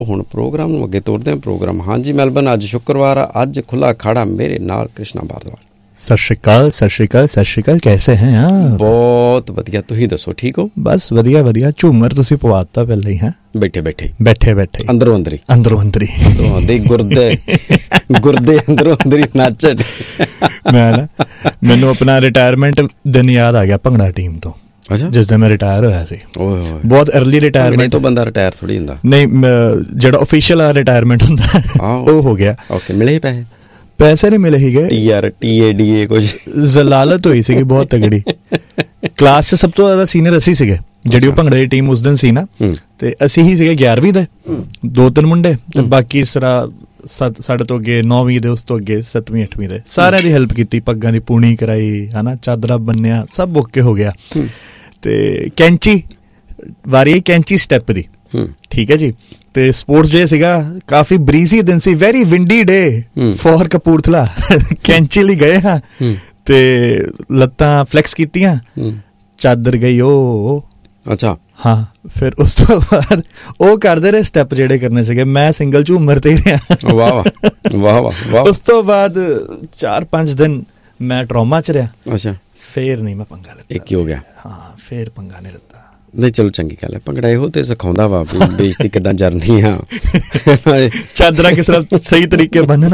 ਹੁਣ ਪ੍ਰੋਗਰਾਮ ਨੂੰ ਅੱਗੇ ਤੋਰਦੇ ਹਾਂ। ਪ੍ਰੋਗਰਾਮ ਹਾਂਜੀ ਮੈਲਬਨ, ਅੱਜ ਸ਼ੁੱਕਰਵਾਰ ਆ, ਅੱਜ ਖੁੱਲਾ ਅਖਾੜਾ ਮੇਰੇ ਨਾਲ ਕ੍ਰਿਸ਼ਨਾ ਭਾਰਦਵਾਜ। ਸਤਿ ਸ਼੍ਰੀ ਅਕਾਲ, ਸਤਿ ਸ਼੍ਰੀ ਅਕਾਲ, ਸਤਿ ਸ਼੍ਰੀ ਅਕਾਲ। ਕੈਸੇ ਹੈ ਆਪ? ਬਹੁਤ ਵਧੀਆ, ਤੁਸੀਂ ਦੱਸੋ ਠੀਕ ਹੋ? ਬਸ ਵਧੀਆ ਵਧੀਆ। ਝੂਮਰ ਤੁਸੀਂ ਪਵਾਤਾ ਪਹਿਲਾਂ ਹੀ ਹੈ? ਬੈਠੇ ਬੈਠੇ ਅੰਦਰੋਂ ਅੰਦਰੀ ਗੁਰਦੇ ਅੰਦਰੋਂ ਅੰਦਰੀ ਨਾਚਣ। ਮੈਂ ਨਾ ਮੈਨੂੰ ਆਪਣਾ ਰਿਟਾਇਰਮੈਂਟ ਦਿਨ ਯਾਦ ਆ ਗਿਆ ਭੰਗੜਾ ਟੀਮ ਤੋਂ, ਜਿਸ ਦਿਨ ਮੈਂ ਰਿਟਾਇਰ ਹੋਇਆ ਸੀ। ਬਹੁਤ ਅਰਲੀ ਰਿਟਾਇਰਮੈਂਟ ਤੋਂ ਬੰਦਾ ਰਿਟਾਇਰ ਥੋੜੀ ਹੁੰਦਾ। ਨਹੀਂ, ਜਿਹੜਾ ਆਫੀਸ਼ੀਅਲ ਰਿਟਾਇਰਮੈਂਟ ਹੁੰਦਾ ਉਹ ਹੋ ਗਿਆ। ਓਕੇ, ਮਿਲੇ ਪੈਸੇ ਨਹੀਂ ਮਿਲੇ ਸੀਗੇ, TADA ਕੁਝ ਜ਼ਲਾਲਤ ਹੋਈ ਸੀਗੀ ਬਹੁਤ ਤਗੜੀ। ਕਲਾਸ 'ਚ ਸਭ ਤੋਂ ਜ਼ਿਆਦਾ ਸੀਨੀਅਰ ਅਸੀਂ ਸੀਗੇ, ਜਿਹੜੀ ਉਹ ਭੰਗੜੇ ਦੀ ਟੀਮ ਉਸ ਦਿਨ ਸੀ ਨਾ, ਤੇ ਅਸੀਂ ਹੀ ਸੀਗੇ 11ਵੀਂ ਦੇ 2-3 ਮੁੰਡੇ, ਤੇ ਬਾਕੀ ਇਸ ਤਰ੍ਹਾਂ ਸਾਡੇ ਤੋਂ ਅੱਗੇ 9ਵੀਂ ਦੇ, ਉਸ ਤੋਂ ਅੱਗੇ 7ਵੀਂ 8ਵੀਂ ਦੇ। ਸਾਰਿਆਂ ਦੀ ਹੈਲਪ ਕੀਤੀ, ਪੱਗਾਂ ਦੀ ਪੂਣੀ ਕਰਾਈ ਹਨਾ, ਚਾਦਰਾ ਬੰਨਿਆ, ਸਭ ਓਕੇ ਹੋ ਗਿਆ। ਤੇ ਕੈਂਚੀ ਵਾਰੀ ਆਈ, ਕੈਂਚੀ ਸਟੈਪ ਦੀ, ਠੀਕ ਹੈ ਜੀ। ਤੇ ਸਪੋਰਟਸ ਡੇ ਸੀਗਾ, ਕਾਫੀ ਬਰੀਜ਼ੀ ਦਿਨ ਸੀ, ਵੈਰੀ ਵਿੰਡੀ ਡੇ ਫੋਰ ਕਪੂਰਥਲਾ। ਕੈਂਚੀ ਲਈ ਗਏ ਹਾਂ ਤੇ ਲੱਤਾਂ ਫਲੈਕਸ ਕੀਤੀਆਂ, ਚਾਦਰ ਗਈ ਉਹ। ਅੱਛਾ ਹਾਂ, ਫਿਰ ਉਸ ਤੋਂ ਬਾਅਦ ਉਹ ਕਰਦੇ ਰਹੇ ਸਟੈਪ ਜਿਹੜੇ ਕਰਨੇ ਸੀਗੇ, ਮੈਂ ਸਿੰਗਲ ਝੂਮਰ ਤੇ ਰਿਹਾ। ਵਾਹ। ਉਸ ਤੋਂ ਬਾਅਦ 4-5 ਦਿਨ ਮੈਂ ਟਰਾਮਾ 'ਚ ਰਿਹਾ। ਅੱਛਾ, ਫੇਰ ਨਹੀਂ ਮੈਂ ਪੰਗਾ ਲਿੱਤਾ। ਇੱਕ ਹੀ ਹੋ ਗਿਆ। ਹਾਂ, ਫੇਰ ਪੰਗਾ ਨਹੀਂ ਲਿੱਤਾ। ਨਹੀਂ ਚਲੋ ਚੰਗੀ ਗੱਲ ਹੈ, ਭੰਗੜਾ ਇਹੋ ਤੇ ਸਿਖਾਉਂਦਾ ਵਾ ਵੀ ਬੇਇੱਜ਼ਤੀ ਕਿੱਦਾਂ ਜਰਨੀ ਆ, ਚਾਦਰਾਂ ਕਿਸ ਤਰ੍ਹਾਂ ਸਹੀ ਤਰੀਕੇ ਬੰਨਣਾ।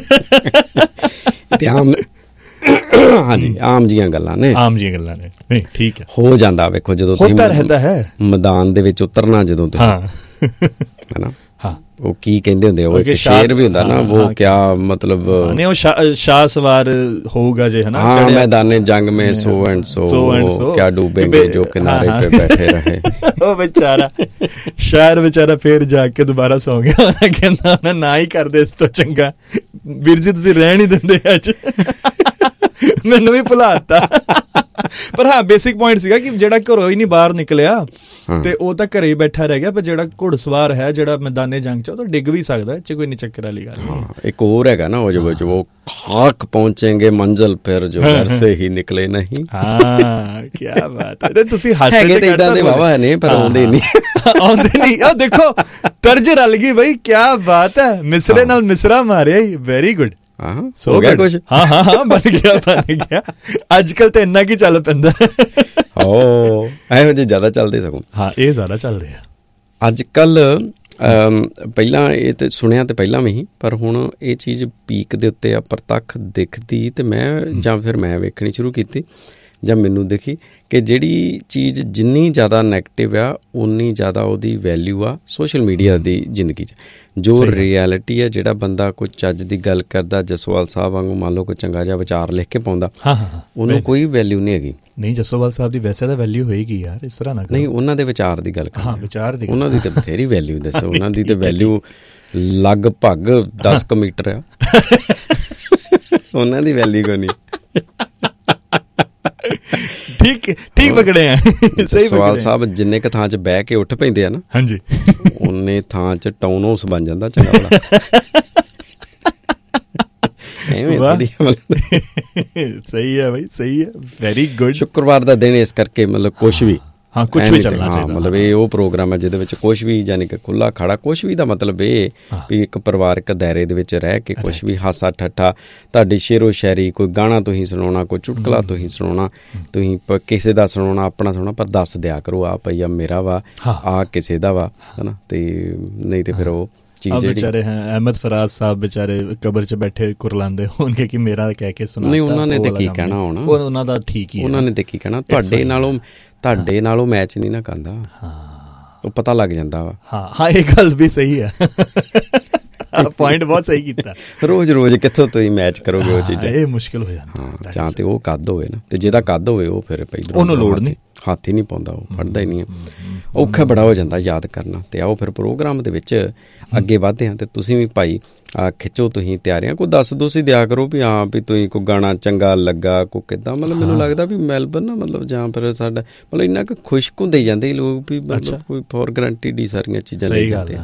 ਤੇ ਹਾਂਜੀ ਆਮ ਜੀਆਂ ਗੱਲਾਂ ਨੇ ਨਹੀਂ ਠੀਕ ਹੈ, ਹੋ ਜਾਂਦਾ। ਵੇਖੋ ਜਦੋਂ ਮੈਦਾਨ ਦੇ ਵਿੱਚ ਉਤਰਨਾ, ਜਦੋਂ ਹਨਾ, ਉਹ ਕੀ ਕਹਿੰਦੇ ਹੁੰਦੇ, ਉਹ ਇੱਕ ਸ਼ੇਰ ਵੀ ਹੁੰਦਾ ਨਾ, ਉਹ ਕਿਆ ਮਤਲਬ, ਨਹੀਂ ਉਹ ਸ਼ਾਹ ਸਵਾਰ ਹੋਊਗਾ ਜੇ ਹਨਾ, ਮੈਦਾਨੇ ਜੰਗ में सो एंड सो क्या डूबेंगे जो किनारे पे बैठे रहे। ਉਹ ਵਿਚਾਰਾ ਸ਼ਾਇਰ ਵਿਚਾਰਾ ਫੇਰ ਜਾ ਕੇ ਦੁਬਾਰਾ ਸੌ ਗਿਆ। ਉਹਨਾਂ ਕਹਿੰਦਾ ਉਹਨਾਂ ਨਾ ਹੀ ਕਰਦੇ ਇਸ ਤੋਂ ਚੰਗਾ, ਵੀਰ ਜੀ ਤੁਸੀਂ ਰਹਿਣ ਹੀ ਦਿੰਦੇ ਅੱਜ। ਮੈਨੂੰ ਵੀ ਭੁਲਾਤਾ। ਪਰ ਹਾਂ, ਬੇਸਿਕ ਪੁਆਇੰਟ ਸੀਗਾ ਕਿ ਜਿਹੜਾ ਘਰੋਂ ਹੀ ਨਹੀਂ ਬਾਹਰ ਨਿਕਲਿਆ ਤੇ ਉਹ ਤਾਂ ਘਰੇ ਹੀ ਬੈਠਾ ਰਹਿ ਗਿਆ। ਪਰ ਜਿਹੜਾ ਘੁੜਸਵਾਰ ਹੈ, ਜਿਹੜਾ ਮੈਦਾਨੇ ਜੰਗ 'ਚ, ਉਹ ਤਾਂ ਡਿੱਗ ਵੀ ਸਕਦਾ, ਚ ਕੋਈ ਨਹੀਂ ਚੱਕਰ ਵਾਲੀ ਗੱਲ। ਹਾਂ, ਇੱਕ ਹੋਰ ਹੈਗਾ ਨਾ, ਉਹ ਜੋ ਖਾਕ ਪਹੁੰਚेंगे मंजिल फिर जो घर से ही निकले नहीं। ਹਾਂ, ਕੀ ਬਾਤ ਹੈ। ਤੁਸੀਂ ਹਾਸੇ ਤੇ ਇਦਾਂ ਦੇ ਵਾਵਾ ਨੇ, ਪਰ ਆਉਂਦੇ ਨਹੀਂ। ਉਹ ਦੇਖੋ ਤਰਜ ਰਲ ਗਈ ਬਈ, ਕੀ ਬਾਤ ਹੈ। ਮਿਸਰੇ ਨਾਲ ਮਿਸਰਾ ਮਾਰਿਆ ਹੀ, ਵੈਰੀ ਗੁੱਡ। ਹੋ ਗਿਆ ਕੁਛ। ਹਾਂ ਬਣ ਗਿਆ। ਅੱਜ ਕੱਲ ਤੇ ਇੰਨਾ ਕੀ ਚੱਲ ਪੈਂਦਾ। ਇਹੋ ਜਿਹੇ ਜ਼ਿਆਦਾ ਚੱਲਦੇ ਸਗੋਂ। ਹਾਂ, ਇਹ ਜ਼ਿਆਦਾ ਚੱਲਦੇ ਆ ਅੱਜ ਕੱਲ। ਪਹਿਲਾਂ ਇਹ ਤੇ ਸੁਣਿਆ ਤੇ ਪਹਿਲਾਂ ਵੀ ਹੀ, ਪਰ ਹੁਣ ਇਹ ਚੀਜ਼ ਪੀਕ ਦੇ ਉੱਤੇ ਆ, ਪ੍ਰਤੱਖ ਦਿਖਦੀ। ਤੇ ਮੈਂ ਵੇਖਣੀ ਸ਼ੁਰੂ ਕੀਤੀ, ਜਾਂ ਮੈਨੂੰ ਦਿਖੀ ਕਿ ਜਿਹੜੀ ਚੀਜ਼ ਜਿੰਨੀ ਜ਼ਿਆਦਾ ਨੈਗੇਟਿਵ ਆ, ਉਨੀ ਜ਼ਿਆਦਾ ਉਹਦੀ ਵੈਲਿਊ ਆ ਸੋਸ਼ਲ ਮੀਡੀਆ ਦੀ ਜ਼ਿੰਦਗੀ 'ਚ। ਜੋ ਰਿਐਲਿਟੀ ਹੈ, ਜਿਹੜਾ ਬੰਦਾ ਕੋਈ ਚੱਜ ਦੀ ਗੱਲ ਕਰਦਾ, ਜਸਵਾਲ ਸਾਹਿਬ ਵਾਂਗੂ ਮੰਨ ਲਓ ਕੋਈ ਚੰਗਾ ਜਿਹਾ ਵਿਚਾਰ ਲਿਖ ਕੇ ਪਾਉਂਦਾ, ਉਹਨੂੰ ਕੋਈ ਵੈਲਿਊ ਨਹੀਂ ਹੈਗੀ। ਨਹੀਂ, ਜਸੋਵਾਲ ਸਾਹਿਬ ਦੀ ਵੈਸੇ ਤਾਂ ਵੈਲਿਊ ਹੋਏਗੀ ਯਾਰ, ਇਸ ਤਰ੍ਹਾਂ ਨਾ। ਨਹੀਂ, ਉਹਨਾਂ ਦੇ ਵਿਚਾਰ ਦੀ ਗੱਲ ਕਰ, ਵਿਚਾਰ ਦੀ, ਉਹਨਾਂ ਦੀ ਤਾਂ ਬਥੇਰੀ ਵੈਲਿਊ। ਦੱਸੋ, ਉਹਨਾਂ ਦੀ ਤਾਂ ਵੈਲਿਊ ਲਗਭਗ 10 ਮੀਟਰ ਆ। ਉਹਨਾਂ ਦੀ ਵੈਲਿਊ ਕੋਈ ਨਹੀਂ। ਠੀਕ ਪਕੜੇ ਆ। ਜਸਵਾਲ ਸਾਹਿਬ ਜਿੰਨੇ ਕੁ ਥਾਂ 'ਚ ਬਹਿ ਕੇ ਉੱਠ ਪੈਂਦੇ ਆ ਨਾ, ਹਾਂਜੀ, ਉਨੇ ਥਾਂ 'ਚ ਟਾਊਨ ਹਾਊਸ ਬਣ ਜਾਂਦਾ ਚੰਗਾ ਬੜਾ। ਸਹੀ ਹੈ ਬਾਈ, ਸਹੀ ਹੈ, ਵੈਰੀ ਗੁੱਡ। ਸ਼ੁੱਕਰਵਾਰ ਦਾ ਦਿਨ ਇਸ ਕਰਕੇ ਮਤਲਬ ਕੁਛ ਵੀ ਚੱਲਣਾ ਚਾਹੀਦਾ। ਮਤਲਬ ਇਹ ਉਹ ਪ੍ਰੋਗਰਾਮ ਹੈ ਜਿਹਦੇ ਵਿੱਚ ਕੁਛ ਵੀ, ਯਾਨੀ ਕਿ ਖੁੱਲਾ ਖਾੜਾ, ਕੁਛ ਵੀ ਦਾ ਮਤਲਬ ਇਹ ਵੀ ਇੱਕ ਪਰਿਵਾਰਕ ਦਾਇਰੇ ਦੇ ਵਿੱਚ ਰਹਿ ਕੇ ਕੁਛ ਵੀ ਹਾਸਾ ਠੱਠਾ, ਤੁਹਾਡੀ ਸ਼ੇਰੋ ਸ਼ਾਇਰੀ, ਕੋਈ ਗਾਣਾ ਤੁਸੀਂ ਸੁਣਾਉਣਾ, ਕੋਈ ਚੁਟਕਲਾ ਤੁਸੀਂ ਸੁਣਾਉਣਾ, ਤੁਸੀਂ ਕਿਸੇ ਦਾ ਸੁਣਾਉਣਾ, ਆਪਣਾ ਸੁਣਾਉਣਾ, ਪਰ ਦੱਸ ਦਿਆ ਕਰੋ ਆ ਭਈਆ ਮੇਰਾ ਵਾ, ਆ ਕਿਸੇ ਦਾ ਵਾ, ਹਨਾ। ਤੇ ਨਹੀਂ ਤੇ ਫਿਰ ਉਹ बेचारे हैं अहमद फराज साहब बेचारे कबर च बैठे कुरलांदे होणगे कि मेरा कह के सुना। नहीं, ਉਹਨਾਂ ਨੇ ਤੇ ਕੀ ਕਹਿਣਾ ਹੋਣਾ, ਉਹਨਾਂ ਦਾ ਠੀਕ ਹੀ ਹੈ। ਉਹਨਾਂ ਨੇ ਤੇ ਕੀ ਕਹਿਣਾ, ਤੁਹਾਡੇ ਨਾਲੋਂ ਮੈਚ ਨਹੀਂ ਨਾ ਕਰਦਾ। ਹਾਂ, ਉਹ ਪਤਾ ਲੱਗ ਜਾਂਦਾ ਵਾ। ਹਾਂ, ਇਹ ਗੱਲ ਵੀ ਸਹੀ ਹੈ। ਪੁਆਇੰਟ ਬਹੁਤ ਸਹੀ ਕੀਤਾ। ਰੋਜ਼ ਕਿੱਥੋਂ ਤੁਸੀਂ ਮੈਚ ਕਰੋਗੇ ਉਹ ਚੀਜ਼ਾਂ, ਇਹ ਮੁਸ਼ਕਿਲ ਹੋ ਜਾਂਦਾ। ਹਾਂ, ਜਾਂ ਤੇ ਉਹ ਕੱਦ ਹੋਵੇ ਨਾ, ਤੇ ਜਿਹਦਾ ਕੱਦ ਹੋਵੇ ਉਹ ਫਿਰ ਉਹਨੂੰ ਲੋੜ ਨਹੀਂ, ਹੱਥ ਹੀ ਨਹੀਂ ਪਾਉਂਦਾ, ਉਹ ਫੜਦਾ ਹੀ ਨਹੀਂ ਹੈ। ਔਖਾ ਬੜਾ ਹੋ ਜਾਂਦਾ ਯਾਦ ਕਰਨਾ। ਤੇ ਆਓ ਫਿਰ ਪ੍ਰੋਗਰਾਮ ਦੇ ਵਿੱਚ ਅੱਗੇ ਵਧਦੇ ਹਾਂ। ਤੇ ਤੁਸੀਂ ਵੀ ਭਾਈ ਖਿੱਚੋ ਤੁਸੀਂ ਤਿਆਰੀਆਂ, ਕੋਈ ਦੱਸ ਦੋ ਸੀ ਦਿਆ ਕਰੋ ਵੀ ਹਾਂ ਵੀ ਤੁਸੀਂ ਕੋਈ ਗਾਣਾ ਚੰਗਾ ਲੱਗਾ, ਕੋਈ ਕਿੱਦਾਂ। ਮਤਲਬ ਮੈਨੂੰ ਲੱਗਦਾ ਵੀ ਮੈਲਬਨ ਨਾ, ਮਤਲਬ ਜਾਂ ਫਿਰ ਸਾਡਾ ਮਤਲਬ ਇੰਨਾ ਕੁ ਖੁਸ਼ਕ ਹੁੰਦੇ ਜਾਂਦੇ ਲੋਕ ਵੀ, ਮਤਲਬ ਕੋਈ ਫੋਰ ਗਰੰਟਿਡ ਹੀ ਸਾਰੀਆਂ ਚੀਜ਼ਾਂ ਲੈ ਜਾਂਦੇ ਆ।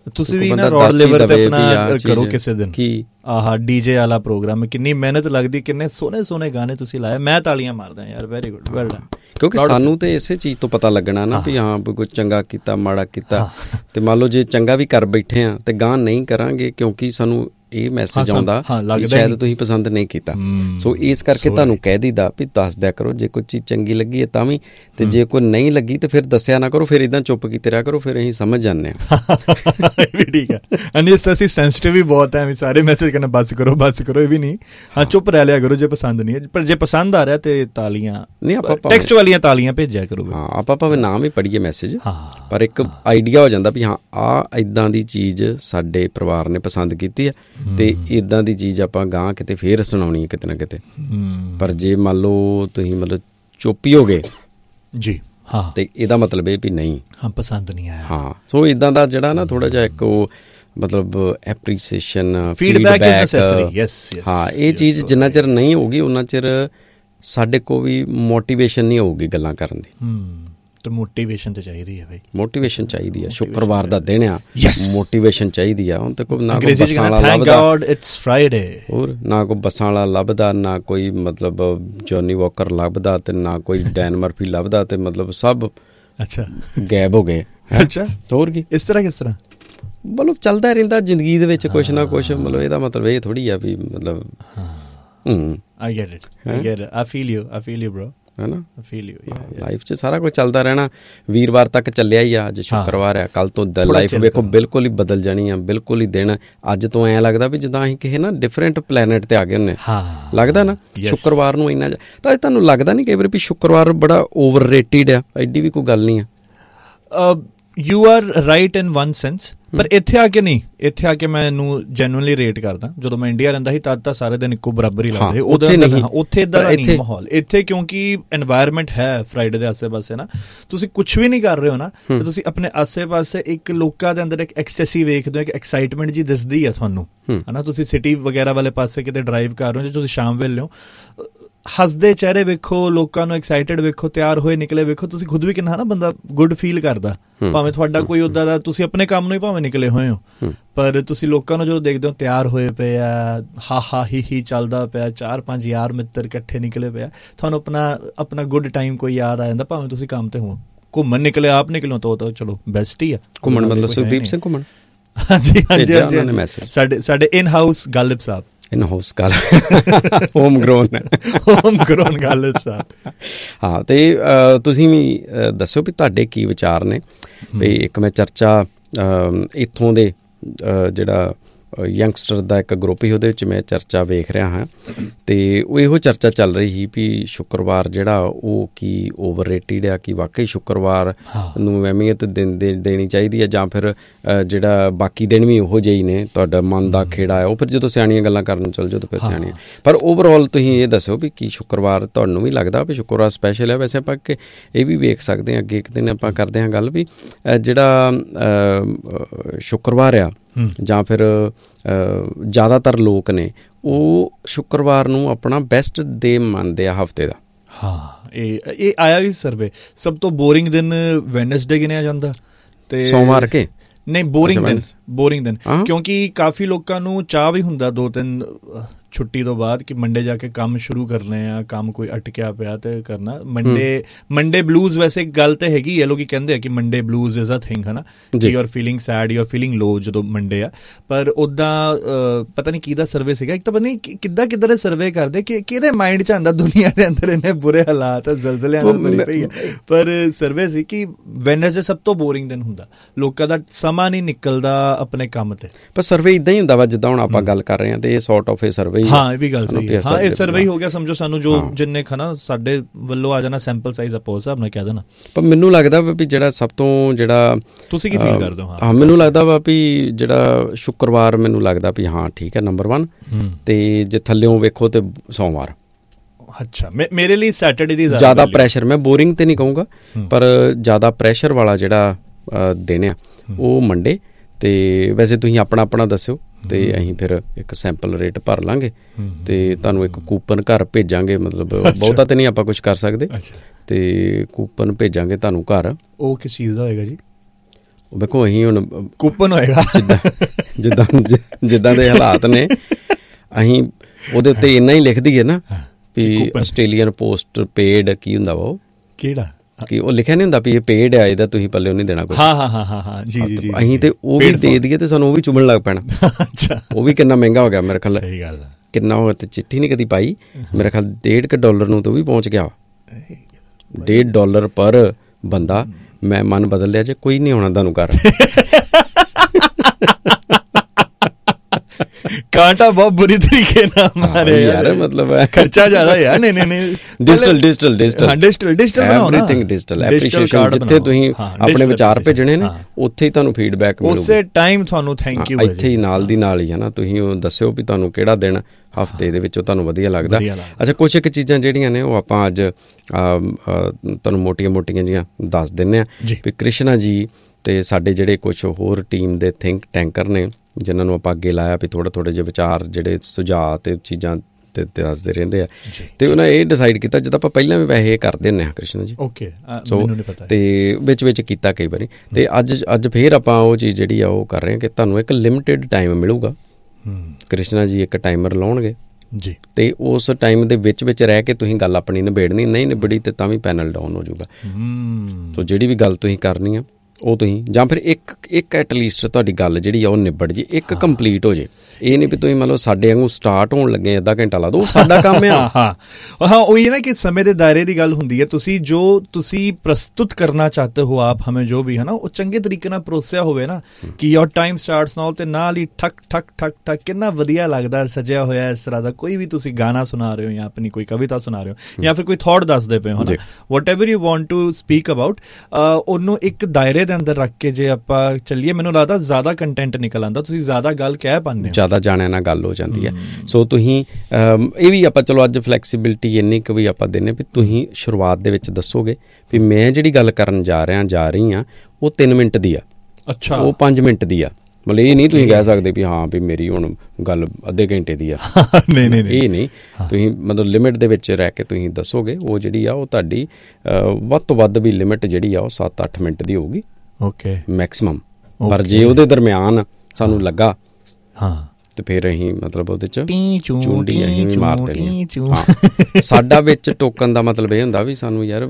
ਤੁਸੀਂ ਵੀ ਨਾ ਰੋਡ ਲੇਵਲ ਤੇ ਆਪਣਾ ਕਰੋ ਕਿਸੇ ਦਿਨ ਕੀ ਆਹ ਡੀਜੇ ਵਾਲਾ ਪ੍ਰੋਗਰਾਮ, ਕਿੰਨੀ ਮਿਹਨਤ ਲੱਗਦੀ, ਕਿੰਨੇ ਸੋਹਣੇ ਸੋਹਣੇ ਗਾਣੇ ਤੁਸੀਂ ਲਾਏ, ਮੈਂ ਤਾਲੀਆਂ ਮਾਰਦਾ ਯਾਰ, ਵੈਰੀ ਗੁੱਡ, ਵੈਲ ਡਨ। ਕਿਉਂਕਿ ਸਾਨੂੰ ਤੇ ਇਸੇ ਚੀਜ਼ ਤੋਂ ਪਤਾ ਲੱਗਣਾ ਨਾ ਵੀ ਹਾਂ ਕੋਈ ਚੰਗਾ ਕੀਤਾ ਮਾੜਾ ਕੀਤਾ, ਤੇ ਮੰਨ ਲਓ ਜੇ ਚੰਗਾ ਵੀ ਕਰ ਬੈਠੇ ਆ ਤੇ ਗਾਂ ਨਹੀਂ ਕਰਾਂਗੇ ਕਿਉਂਕਿ ਸਾਨੂੰ ਇਹ ਮੈਸੇਜ ਆਉਂਦਾ ਸ਼ਾਇਦ ਤੁਸੀਂ ਪਸੰਦ ਨਹੀਂ ਕੀਤਾ। ਸੋ ਇਸ ਕਰਕੇ ਤੁਹਾਨੂੰ ਕਹਿ ਦੀਦਾ ਵੀ ਦੱਸ ਦਿਆ ਕਰੋ ਜੇ ਕੋਈ ਚੀਜ਼ ਚੰਗੀ ਲੱਗੀ ਹੈ ਤਾਂ ਵੀ, ਤੇ ਜੇ ਕੋਈ ਨਹੀਂ ਲੱਗੀ ਤੇ ਫਿਰ ਦੱਸਿਆ ਨਾ ਕਰੋ, ਫਿਰ ਇੱਦਾਂ ਚੁੱਪ ਕੀਤੇ ਰਿਹਾ ਕਰੋ, ਫਿਰ ਅਸੀਂ ਸਮਝ ਜਾਂਦੇ ਹਾਂ। ਇਹ ਵੀ ਠੀਕ ਹੈ। ਅਨਿਸ ਅਸੀਂ ਸੈਂਸਿਟਿਵ ਵੀ ਬਹੁਤ ਹੈ, ਸਾਰੇ ਮੈਸੇਜ ਕਰਨਾ ਬਸ ਕਰੋ ਬਸ ਕਰੋ, ਇਹ ਵੀ ਨਹੀਂ, ਹਾਂ ਚੁੱਪ ਰਹਿ ਲਿਆ ਕਰੋ ਜੇ ਪਸੰਦ ਨਹੀਂ ਹੈ, ਪਰ ਜੇ ਪਸੰਦ ਆ ਰਿਹਾ ਤੇ ਤਾਲੀਆਂ ਨਹੀਂ, ਆਪਾਂ ਟੈਕਸਟ ਵਾਲੀਆਂ ਤਾਲੀਆਂ ਭੇਜਿਆ ਕਰੋ। ਹਾਂ ਆਪਾਂ ਭਾਵੇਂ ਨਾਮ ਹੀ ਪੜ੍ਹੀਏ ਮੈਸੇਜ, ਪਰ ਇੱਕ ਆਈਡੀਆ ਹੋ ਜਾਂਦਾ ਵੀ ਹਾਂ ਆਹ ਇੱਦਾਂ ਦੀ ਚੀਜ਼ ਸਾਡੇ ਪਰਿਵਾਰ ਨੇ ਪਸੰਦ ਕੀਤੀ ਹੈ ਤੇ ਇੱਦਾਂ ਦੀ ਚੀਜ਼ ਆਪਾਂ ਗਾਂ ਕਿਤੇ ਫੇਰ ਸੁਣਾਉਣੀ ਹੈ ਕਿਤੇ ਨਾ ਕਿਤੇ। ਪਰ ਜੇ ਮੰਨ ਲਓ ਤੁਸੀਂ ਮਤਲਬ ਚੁੱਪ ਹੀ ਹੋ ਗਏ ਜੀ, ਹਾਂ, ਤੇ ਇਹਦਾ ਮਤਲਬ ਇਹ ਵੀ ਨਹੀਂ, ਹਾਂ ਪਸੰਦ ਨਹੀਂ ਆਇਆ। ਹਾਂ ਸੋ ਇੱਦਾਂ ਦਾ ਜਿਹੜਾ ਨਾ ਥੋੜ੍ਹਾ ਜਿਹਾ ਇੱਕ ਉਹ ਮਤਲਬ appreciation feedback is necessary. Yes ਹਾਂ, ਇਹ ਚੀਜ਼ ਜਿੰਨਾ ਚਿਰ ਨਹੀਂ ਹੋਊਗੀ ਉਹਨਾਂ ਚਿਰ ਸਾਡੇ ਕੋਲ ਵੀ ਮੋਟੀਵੇਸ਼ਨ ਨਹੀਂ ਹੋਊਗੀ ਗੱਲਾਂ ਕਰਨ ਦੀ। ਤੇ ਮੋਟੀਵੇਸ਼ਨ ਤੇ ਚਾਹੀਦੀ ਹੈ ਭਾਈ, ਮੋਟੀਵੇਸ਼ਨ ਚਾਹੀਦੀ ਹੈ। ਸ਼ੁੱਕਰਵਾਰ ਦਾ ਦਿਨ ਆ, ਮੋਟੀਵੇਸ਼ਨ ਚਾਹੀਦੀ ਆ। ਹੁਣ ਤੇ ਕੋਈ ਨਾ ਕੋਈ ਬੱਸਾਂ ਵਾਲਾ ਲੱਭਦਾ, ਇਟਸ ਫਰਾਈਡੇ, ਹੋਰ ਨਾ ਕੋਈ ਬੱਸਾਂ ਵਾਲਾ ਲੱਭਦਾ, ਨਾ ਕੋਈ ਮਤਲਬ ਜੌਨੀ ਵਾਕਰ ਲੱਭਦਾ, ਤੇ ਨਾ ਕੋਈ ਡੈਨ ਮਰਫੀ ਲੱਭਦਾ, ਤੇ ਮਤਲਬ ਸਭ ਅੱਛਾ ਗਾਇਬ ਹੋ ਗਏ। ਅੱਛਾ ਹੋਰ ਕੀ ਇਸ ਤਰ੍ਹਾਂ ਕਿਸ ਤਰ੍ਹਾਂ ਮਤਲਬ ਚੱਲਦਾ ਰਹਿੰਦਾ ਜ਼ਿੰਦਗੀ ਦੇ ਵਿੱਚ ਕੁਛ ਨਾ ਕੁਛ। ਮਤਲਬ ਇਹਦਾ ਮਤਲਬ ਇਹ ਥੋੜ੍ਹੀ ਆ ਵੀ ਮਤਲਬ I get it, I feel you bro, ਹੈ ਨਾ, ਲਾਈਫ 'ਚ ਸਾਰਾ ਕੁਝ ਚੱਲਦਾ ਰਹਿਣਾ। ਵੀਰਵਾਰ ਤੱਕ ਚੱਲਿਆ ਹੀ ਆ, ਅੱਜ ਸ਼ੁੱਕਰਵਾਰ ਆ, ਕੱਲ੍ਹ ਤੋਂ ਲਾਈਫ ਵੇਖੋ ਬਿਲਕੁਲ ਹੀ ਬਦਲ ਜਾਣੀ ਆ, ਬਿਲਕੁਲ ਹੀ ਦਿਨ ਅੱਜ ਤੋਂ ਐਂ ਲੱਗਦਾ ਵੀ ਜਿੱਦਾਂ ਅਸੀਂ ਕਿਸੇ ਨਾ ਡਿਫਰੈਂਟ ਪਲੈਨਟ 'ਤੇ ਆ ਗਏ ਹੁੰਦੇ, ਲੱਗਦਾ ਨਾ। ਸ਼ੁੱਕਰਵਾਰ ਨੂੰ ਇੰਨਾ ਤਾਂ ਤੁਹਾਨੂੰ ਲੱਗਦਾ ਨਹੀਂ ਕਈ ਵਾਰ ਵੀ ਸ਼ੁੱਕਰਵਾਰ ਬੜਾ ਓਵਰ ਰੇਟਿਡ ਆ? ਐਡੀ ਵੀ ਕੋਈ ਗੱਲ ਨਹੀਂ ਆ। You are right in one sense, ਪਰ ਇੱਥੇ ਆ ਕੇ ਨਹੀਂ, ਇੱਥੇ ਆ ਕੇ ਮੈਂ ਇਹਨੂੰ ਜੈਨੂਅਲੀ ਰੇਟ ਕਰਦਾ। ਜਦੋਂ ਮੈਂ ਇੰਡੀਆ ਰਹਿੰਦਾ ਸੀ ਤਦ ਤਾਂ ਸਾਰੇ ਦਿਨ ਇੱਕੋ ਬਰਾਬਰ ਹੀ ਲੱਗਦੇ, ਉੱਥੇ ਇੱਦਾਂ ਦਾ ਨਹੀਂ ਮਾਹੌਲ। ਇੱਥੇ ਕਿਉਂਕਿ ਐਨਵਾਇਰਮੈਂਟ ਹੈ ਫਰਾਈਡੇ ਦੇ ਆਸੇ ਪਾਸੇ ਨਾ, ਤੁਸੀਂ ਕੁਛ ਵੀ ਨਹੀਂ ਕਰ ਰਹੇ ਹੋ ਨਾ, ਤੇ ਤੁਸੀਂ ਆਪਣੇ ਆਸੇ ਪਾਸੇ ਇੱਕ ਲੋਕਾਂ ਦੇ ਅੰਦਰ ਇੱਕ ਐਕਸਟੈਸੀ ਵੇਖਦੇ ਹੋ, ਇੱਕ ਐਕਸਾਈਟਮੈਂਟ ਜੀ ਦਿਸਦੀ ਹੈ ਤੁਹਾਨੂੰ, ਹੈ ਨਾ। ਤੁਸੀਂ ਸਿਟੀ ਵਗੈਰਾ ਵਾਲੇ ਪਾਸੇ ਕਿਤੇ ਡਰਾਈਵ ਕਰ ਰਹੇ ਹੋ, ਜੇ ਤੁਸੀਂ ਸ਼ਾਮ ਵੇਲੇ ਹੋ, ਹੱਸਦੇ ਚਿਹਰੇ ਵੇਖੋ, ਲੋਕਾਂ ਨੂੰ ਐਕਸਾਈਟਡ ਵੇਖੋ, ਤਿਆਰ ਹੋਏ ਨਿਕਲੇ ਵੇਖੋ, ਤੁਸੀਂ ਖੁਦ ਵੀ ਕਿੰਨਾ ਨਾ ਬੰਦਾ ਗੁੱਡ ਫੀਲ ਕਰਦਾ। ਭਾਵੇਂ ਤੁਹਾਡਾ ਕੋਈ ਉੱਦਾਂ ਦਾ, ਤੁਸੀਂ ਆਪਣੇ ਕੰਮ ਨੂੰ ਹੀ ਭਾਵੇਂ ਨਿਕਲੇ ਹੋਏ ਹੋ, ਪਰ ਤੁਸੀਂ ਲੋਕਾਂ ਨੂੰ ਜਦੋਂ ਦੇਖਦੇ ਹੋ ਤਿਆਰ ਹੋਏ ਪਏ ਆ, ਹਾ ਹੀ ਚੱਲਦਾ ਪਿਆ, 4-5 ਯਾਰ ਮਿੱਤਰ ਇਕੱਠੇ ਨਿਕਲੇ ਪਿਆ, ਤੁਹਾਨੂੰ ਆਪਣਾ ਗੁੱਡ ਟਾਈਮ ਕੋਈ ਯਾਦ ਆ ਜਾਂਦਾ। ਭਾਵੇਂ ਤੁਸੀਂ ਕੰਮ ਤੇ ਹੋ, ਘੁੰਮਣ ਨਿਕਲੇ, ਆਪ ਨਿਕਲੋ ਤਾਂ ਚਲੋ ਬੈਸਟ ਹੀ ਆ। ਘੁੰਮਣ ਮਤਲਬ ਸੁਖਦੀਪ ਸਿੰਘ ਘੁੰਮਣ, ਹਾਂਜੀ, ਸਾਡੇ in house Ghalib Sahib, in house ਗੱਲ ਹੋਮ ਗਰੋਨ ਗਾਲਿਬ ਸਾਹਿਬ। ਹਾਂ, ਤੇ ਤੁਸੀਂ ਵੀ ਦੱਸਿਓ ਵੀ ਤੁਹਾਡੇ ਕੀ ਵਿਚਾਰ ਨੇ। ਵੀ ਇੱਕ ਮੈਂ ਚਰਚਾ ਇੱਥੋਂ ਦੇ ਜਿਹੜਾ ਯੰਗਸਟਰ ਦਾ ਇੱਕ ਗਰੁੱਪ ਸੀ, ਉਹਦੇ ਵਿੱਚ ਮੈਂ ਚਰਚਾ ਵੇਖ ਰਿਹਾ ਹਾਂ, ਤੇ ਉਹ ਇਹੋ ਚਰਚਾ ਚੱਲ ਰਹੀ ਸੀ ਵੀ ਸ਼ੁੱਕਰਵਾਰ ਜਿਹੜਾ ਉਹ ਕੀ ਓਵਰ ਰੇਟਿਡ ਆ, ਕਿ ਵਾਕਈ ਸ਼ੁੱਕਰਵਾਰ ਨੂੰ ਅਹਿਮੀਅਤ ਦੇਣੀ ਚਾਹੀਦੀ ਹੈ, ਜਾਂ ਫਿਰ ਜਿਹੜਾ ਬਾਕੀ ਦਿਨ ਵੀ ਉਹੋ ਜਿਹੇ ਨੇ, ਤੁਹਾਡਾ ਮਨ ਦਾ ਖੇੜਾ ਹੈ ਉਹ ਫਿਰ ਜਦੋਂ ਸਿਆਣੀਆਂ ਗੱਲਾਂ ਕਰਨ ਚੱਲ ਜਾਓ ਤਾਂ ਫਿਰ ਸਿਆਣੀਆਂ। ਪਰ ਓਵਰਆਲ ਤੁਸੀਂ ਇਹ ਦੱਸੋ ਵੀ ਕੀ ਸ਼ੁੱਕਰਵਾਰ ਤੁਹਾਨੂੰ ਵੀ ਲੱਗਦਾ ਵੀ ਸ਼ੁੱਕਰਵਾਰ ਸਪੈਸ਼ਲ ਹੈ? ਵੈਸੇ ਆਪਾਂ ਇਹ ਵੀ ਵੇਖ ਸਕਦੇ ਹਾਂ, ਅੱਗੇ ਇੱਕ ਦਿਨ ਆਪਾਂ ਕਰਦੇ ਹਾਂ ਗੱਲ ਵੀ ਜਿਹੜਾ ਸ਼ੁੱਕਰਵਾਰ ਆ, ਜਾਂ ਫਿਰ ਜ਼ਿਆਦਾਤਰ ਲੋਕ ਨੇ ਉਹ ਸ਼ੁੱਕਰਵਾਰ ਨੂੰ ਆਪਣਾ ਬੈਸਟ ਡੇ ਮੰਨਦੇ ਆ ਹਫ਼ਤੇ ਦਾ। ਹਾਂ, ਇਹ ਆਇਆ ਵੀ ਸਰਵੇ, ਸਭ ਤੋਂ ਬੋਰਿੰਗ ਦਿਨ ਵੈਨਸਡੇ ਗਿਣਿਆ ਜਾਂਦਾ, ਤੇ ਸੋਮਵਾਰ ਕੇ ਨਹੀਂ, ਬੋਰਿੰਗ ਦਿਨ ਕਿਉਂਕਿ ਕਾਫੀ ਲੋਕਾਂ ਨੂੰ ਚਾਹ ਵੀ ਹੁੰਦਾ 2-3 ਛੁੱਟੀ ਤੋਂ ਬਾਅਦ ਕਿ ਮੰਡੇ ਜਾ ਕੇ ਕੰਮ ਸ਼ੁਰੂ ਕਰਨੇ ਆ, ਕੰਮ ਕੋਈ ਅਟਕਿਆ ਪਿਆ ਤੇ ਕਰਨਾ। ਮੰਡੇ ਬਲੂਜ਼ ਵੈਸੇ ਇੱਕ ਗੱਲ ਤੇ ਹੈਗੀ ਹੈ, ਲੋਕੀ ਕਹਿੰਦੇ ਆ ਕਿ Monday blues is a thing, ਹੈ ਨਾ, you are feeling sad, you are feeling ਲੋ ਜਦੋਂ ਮੰਡੇ ਆ। ਪਰ ਉੱਦਾਂ ਪਤਾ ਨਹੀਂ ਕਿਹਦਾ ਸਰਵੇ ਸੀਗਾ, ਇੱਕ ਤਾਂ ਪਤਾ ਨਹੀਂ ਕਿੱਦਾਂ ਦੇ ਸਰਵੇ ਕਰਦੇ ਕਿ ਕਿਹਦੇ ਮਾਈਂਡ 'ਚ ਆਉਂਦਾ ਦੁਨੀਆ ਦੇ ਅੰਦਰ ਇੰਨੇ ਬੁਰੇ ਹਾਲਾਤ, ਜ਼ਲਜ਼ਲਿਆਂ ਨਾਲ ਭਰੀ ਪਈ ਹੈ, ਪਰ ਸਰਵੇ ਸੀ ਕਿ ਵੈਨਸਡੇ ਸਭ ਤੋਂ ਬੋਰਿੰਗ ਦਿਨ ਹੁੰਦਾ, ਲੋਕਾਂ ਦਾ ਸਮਾਂ ਨਹੀਂ ਨਿਕਲਦਾ ਆਪਣੇ ਕੰਮ ਤੇ। ਪਰ ਸਰਵੇ ਇੱਦਾਂ ਹੀ ਹੁੰਦਾ ਵਾ ਜਿੱਦਾਂ ਹੁਣ ਆਪਾਂ ਗੱਲ ਕਰ ਰਹੇ ਹਾਂ, ਤੇ ਇਹ ਸੌਰਟ ਆਫ ਇਹ ਸਰਵੇ। ਹਾਂ, ਇਹ ਵੀ ਗੱਲ ਸਹੀ ਹੈ। ਹਾਂ, ਇਹ ਸਰਵੇ ਹੀ ਹੋ ਗਿਆ ਸਮਝੋ, ਸਾਨੂੰ ਜੋ ਜਿੰਨੇ ਖਾਣਾ ਸਾਡੇ ਵੱਲੋਂ ਆ ਜਾਣਾ ਸੈਂਪਲ ਸਾਈਜ਼ ਆਪੋ ਹਿਸਾਬ ਨਾਲ ਕਹਿ ਦੇਣਾ। ਪਰ ਮੈਨੂੰ ਲੱਗਦਾ ਵਾ ਵੀ ਜਿਹੜਾ ਸਭ ਤੋਂ ਜਿਹੜਾ ਤੁਸੀਂ ਕੀ ਫੀਲ ਕਰਦੇ ਹੋ? ਹਾਂ, ਮੈਨੂੰ ਲੱਗਦਾ ਵਾ ਵੀ ਜਿਹੜਾ ਸ਼ੁੱਕਰਵਾਰ ਮੈਨੂੰ ਲੱਗਦਾ ਵੀ ਹਾਂ ਠੀਕ ਹੈ ਨੰਬਰ 1, ਤੇ ਜੇ ਥੱਲਿਓਂ ਵੇਖੋ ਤੇ ਸੋਮਵਾਰ। ਅੱਛਾ, ਮੇਰੇ ਲਈ ਸੈਟਰਡੇ ਦੀ ਜ਼ਿਆਦਾ ਪ੍ਰੈਸ਼ਰ, ਮੈਂ ਬੋਰਿੰਗ ਤੇ ਨਹੀਂ ਕਹੂੰਗਾ, ਪਰ ਜ਼ਿਆਦਾ ਪ੍ਰੈਸ਼ਰ ਵਾਲਾ ਜਿਹੜਾ ਦਿਨ ਆ ਉਹ ਮੰਡੇ। ਤੇ ਵੈਸੇ ਤੁਸੀਂ ਆਪਣਾ ਦੱਸਿਓ, ਤੇ ਅਸੀਂ ਫਿਰ ਇੱਕ ਸੈਂਪਲ ਰੇਟ ਭਰ ਲਾਂਗੇ, ਤੇ ਤੁਹਾਨੂੰ ਇੱਕ ਕੂਪਨ ਘਰ ਭੇਜਾਂਗੇ। ਮਤਲਬ ਬਹੁਤਾ ਤੇ ਨਹੀਂ ਆਪਾਂ ਕੁਛ ਕਰ ਸਕਦੇ, ਤੇ ਕੂਪਨ ਭੇਜਾਂਗੇ ਤੁਹਾਨੂੰ ਘਰ। ਉਹ ਕਿਸ ਚੀਜ਼ ਦਾ ਹੋਏਗਾ ਜੀ? ਵੇਖੋ ਅਸੀਂ ਹੁਣ ਕੂਪਨ ਹੋਏਗਾ ਜਿੱਦਾਂ ਦੇ ਹਾਲਾਤ ਨੇ, ਅਸੀਂ ਉਹਦੇ ਉੱਤੇ ਇੰਨਾ ਹੀ ਲਿਖ ਦਈਏ ਨਾ ਵੀ ਆਸਟ੍ਰੇਲੀਅਨ ਪੋਸਟ ਪੇਡ ਕੀ ਹੁੰਦਾ ਵਾ, ਉਹ ਕਿਹੜਾ ਕਿ ਉਹ ਲਿਖਿਆ ਨਹੀਂ ਹੁੰਦਾ ਵੀ ਇਹ ਪੇਡ ਆ, ਇਹਦਾ ਤੁਸੀਂ ਪੱਲੇ ਨਹੀਂ ਦੇਣਾ ਕੁਛ। ਹਾਂ ਜੀ ਜੀ ਜੀ। ਅਸੀਂ ਤੇ ਉਹ ਵੀ ਦੇ ਦਈਏ ਤੇ ਸਾਨੂੰ ਉਹ ਵੀ ਚੁਭਣ ਲੱਗ ਪੈਣਾ। ਅੱਛਾ, ਉਹ ਵੀ ਕਿੰਨਾ ਮਹਿੰਗਾ ਹੋ ਗਿਆ ਮੇਰੇ ਖਿਆਲ। ਸਹੀ ਗੱਲ ਹੈ। ਕਿੰਨਾ ਹੋ ਗਿਆ ਤੇ ਚਿੱਠੀ ਨਹੀਂ ਕਦੀ ਪਾਈ, ਮੇਰੇ ਖਿਆਲ $1.5 ਨੂੰ ਤਾਂ ਉਹ ਵੀ ਪਹੁੰਚ ਗਿਆ। $1.5 ਪਰ ਬੰਦਾ। ਮੈਂ ਮਨ ਬਦਲ ਲਿਆ, ਜੇ ਕੋਈ ਨਹੀਂ ਆਉਣਾ ਤੁਹਾਨੂੰ ਘਰ। ਕਾਂਟਾ ਬਹੁਤ ਬੁਰੀ ਤਰੀਕੇ ਨਾਲ ਮਾਰੇ ਯਾਰ, ਮਤਲਬ ਖਰਚਾ ਜ਼ਿਆਦਾ ਯਾਰ। ਨਹੀਂ ਡਿਜੀਟਲ ਐਵਰੀਥਿੰਗ ਡਿਜੀਟਲ ਐਪਰੀਸ਼ੀਏਸ਼ਨ। ਜਿੱਥੇ ਤੁਸੀਂ ਆਪਣੇ ਵਿਚਾਰ ਭੇਜਣੇ ਨੇ ਉੱਥੇ ਹੀ ਤੁਹਾਨੂੰ ਫੀਡਬੈਕ ਮਿਲੂਗਾ, ਉਸੇ ਟਾਈਮ ਤੁਹਾਨੂੰ ਥੈਂਕ ਯੂ। ਇੱਥੇ ਹੀ ਨਾਲ ਦੀ ਨਾਲ ਹੀ ਹੈ ਨਾ, ਤੁਸੀਂ ਉਹ ਦੱਸਿਓ ਵੀ ਤੁਹਾਨੂੰ ਕਿਹੜਾ ਦਿਨ ਹਫ਼ਤੇ ਦੇ ਵਿੱਚੋਂ ਤੁਹਾਨੂੰ ਵਧੀਆ ਲੱਗਦਾ। ਅੱਛਾ, ਕੁਛ ਇੱਕ ਚੀਜ਼ਾਂ ਜਿਹੜੀਆਂ ਨੇ ਉਹ ਆਪਾਂ ਅੱਜ ਤੁਹਾਨੂੰ ਮੋਟੀਆਂ ਜਿਹੀਆਂ ਦੱਸ ਦਿੰਦੇ ਹਾਂ ਵੀ ਕ੍ਰਿਸ਼ਨਾ ਜੀ ਤੇ ਸਾਡੇ ਜਿਹੜੇ ਕੁਛ ਹੋਰ ਟੀਮ ਦੇ ਥਿੰਕ ਟੈਂਕਰ ਨੇ ਜਿਨ੍ਹਾਂ ਨੂੰ ਆਪਾਂ ਅੱਗੇ ਲਾਇਆ ਵੀ ਥੋੜ੍ਹੇ ਜਿਹੇ ਵਿਚਾਰ ਜਿਹੜੇ ਸੁਝਾਅ ਤੇ ਚੀਜ਼ਾਂ ਤੇ ਦੱਸਦੇ ਰਹਿੰਦੇ ਆ, ਤੇ ਉਹਨਾਂ ਇਹ ਡਿਸਾਈਡ ਕੀਤਾ ਜਿੱਦਾਂ ਆਪਾਂ ਪਹਿਲਾਂ ਵੀ ਵੈਸੇ ਇਹ ਕਰਦੇ ਹੁੰਦੇ ਹਾਂ ਕ੍ਰਿਸ਼ਨ ਜੀ। ਓਕੇ, ਤੇ ਵਿੱਚ ਕੀਤਾ ਕਈ ਵਾਰੀ, ਤੇ ਅੱਜ ਫੇਰ ਆਪਾਂ ਉਹ ਚੀਜ਼ ਜਿਹੜੀ ਆ ਉਹ ਕਰ ਰਹੇ ਹਾਂ ਕਿ ਤੁਹਾਨੂੰ ਇੱਕ ਲਿਮਿਟਿਡ ਟਾਈਮ ਮਿਲੂਗਾ। ਕ੍ਰਿਸ਼ਨਾ ਜੀ ਇੱਕ ਟਾਈਮਰ ਲਾਉਣਗੇ ਜੀ, ਤੇ ਉਸ ਟਾਈਮ ਦੇ ਵਿੱਚ ਰਹਿ ਕੇ ਤੁਸੀਂ ਗੱਲ ਆਪਣੀ ਨਿਬੇੜਨੀ, ਨਹੀਂ ਨਿਬੜੀ ਤੇ ਤਾਂ ਵੀ ਪੈਨਲ ਡਾਊਨ ਹੋ ਜਾਊਗਾ। ਸੋ ਜਿਹੜੀ ਵੀ ਗੱਲ ਤੁਸੀਂ ਕਰਨੀ ਆ ਉਹ ਤੁਸੀਂ ਜਾਂ ਫਿਰ ਇੱਕ ਐਟਲੀਸਟ ਤੁਹਾਡੀ ਗੱਲ ਜਿਹੜੀ ਆ ਉਹ ਨਿਬੜ ਜੇ, ਇੱਕ ਕੰਪਲੀਟ ਹੋ ਜੇ। ਇਹ ਨਹੀਂ ਵੀ ਤੁਸੀਂ ਮੰਨ ਲਓ ਸਾਡੇ ਵਾਂਗੂ ਸਟਾਰਟ ਹੋਣ ਲੱਗੇ ਅੱਧਾ ਘੰਟਾ ਲਾ ਦਿਓ, ਉਹ ਸਾਡਾ ਕੰਮ ਆ। ਹਾਂ ਉਹੀ ਨਾ ਕਿ ਸਮੇਂ ਦੇ ਦਾਇਰੇ ਦੀ ਗੱਲ ਹੁੰਦੀ ਹੈ। ਤੁਸੀਂ ਪ੍ਰਸਤੁਤ ਕਰਨਾ ਚਾਹਤੇ ਹੋ ਆਪ ਹਮੇ ਜੋ ਵੀ ਹੈ ਨਾ, ਉਹ ਚੰਗੇ ਤਰੀਕੇ ਨਾਲ ਪਰੋਸਿਆ ਹੋਵੇ ਨਾ ਕਿ ਯੋਰ ਟਾਈਮ ਸਟਾਰਟਸ ਨਾਓ, ਤੇ ਨਾਲ ਹੀ ਠਕ ਠਕ ਠਕ ਠਕ ਕਿੰਨਾ ਵਧੀਆ ਲੱਗਦਾ ਸਜਿਆ ਹੋਇਆ ਇਸ ਤਰ੍ਹਾਂ ਦਾ। ਕੋਈ ਵੀ ਤੁਸੀਂ ਗਾਣਾ ਸੁਣਾ ਰਹੇ ਹੋ ਜਾਂ ਆਪਣੀ ਕੋਈ ਕਵਿਤਾ ਸੁਣਾ ਰਹੇ ਹੋ ਜਾਂ ਫਿਰ ਕੋਈ ਥੋਟ ਦੱਸਦੇ ਪਏ ਹੋ ਨਾ, ਵਟ ever you want to speak about, ਉਹਨੂੰ ਇੱਕ ਦਾਇਰੇ ਦੇ ਅੰਦਰ ਰੱਖ ਕੇ ਜੇ ਆਪਾਂ ਚੱਲੀਏ, ਮੈਨੂੰ ਲੱਗਦਾ ਜ਼ਿਆਦਾ ਕੰਟੈਂਟ ਨਿਕਲ ਆਉਂਦਾ, ਤੁਸੀਂ ਜ਼ਿਆਦਾ ਗੱਲ ਕਹਿ ਪਾਉਂਦੇ ਹੋ, ਜ਼ਿਆਦਾ ਜਾਣਿਆਂ ਨਾਲ ਗੱਲ ਹੋ ਜਾਂਦੀ ਹੈ। ਸੋ ਤੁਸੀਂ ਇਹ ਵੀ ਆਪਾਂ ਚਲੋ ਅੱਜ ਫਲੈਕਸੀਬਿਲਿਟੀ ਇੰਨੀ ਕੁ ਵੀ ਆਪਾਂ ਦਿੰਦੇ ਵੀ ਤੁਸੀਂ ਸ਼ੁਰੂਆਤ ਦੇ ਵਿੱਚ ਦੱਸੋਗੇ ਵੀ ਮੈਂ ਜਿਹੜੀ ਗੱਲ ਕਰਨ ਜਾ ਰਹੀ ਹਾਂ ਉਹ 3 ਮਿੰਟ ਦੀ ਆ। ਅੱਛਾ, ਉਹ 5 ਮਿੰਟ ਦੀ ਆ। ਮਤਲਬ ਇਹ ਨਹੀਂ ਤੁਸੀਂ ਕਹਿ ਸਕਦੇ ਵੀ ਹਾਂ ਵੀ ਮੇਰੀ ਹੁਣ ਗੱਲ ਅੱਧੇ ਘੰਟੇ ਦੀ ਆ। ਨਹੀਂ ਇਹ ਨਹੀਂ, ਤੁਸੀਂ ਮਤਲਬ ਲਿਮਿਟ ਦੇ ਵਿੱਚ ਰਹਿ ਕੇ ਤੁਸੀਂ ਦੱਸੋਗੇ। ਉਹ ਜਿਹੜੀ ਆ ਉਹ ਤੁਹਾਡੀ ਵੱਧ ਤੋਂ ਵੱਧ ਵੀ ਲਿਮਿਟ ਜਿਹੜੀ ਆ ਉਹ 7-8 ਮਿੰਟ ਦੀ ਹੋਊਗੀ। Okay, maximum. ਪਰ ਜੇ ਉਹਦੇ ਦਰਮਿਆਨ ਸਾਨੂੰ ਲੱਗਾ ਤੇ ਫਿਰ ਅਸੀਂ ਮਤਲਬ ਉਹਦੇ ਚ ਚੂੰਡੀ ਅਸੀਂ ਵੀ ਮਾਰ ਦੇਣੀ। ਸਾਡਾ ਵਿੱਚ ਟੋਕਨ ਦਾ ਮਤਲਬ ਇਹ ਹੁੰਦਾ ਵੀ ਸਾਨੂੰ ਯਾਰ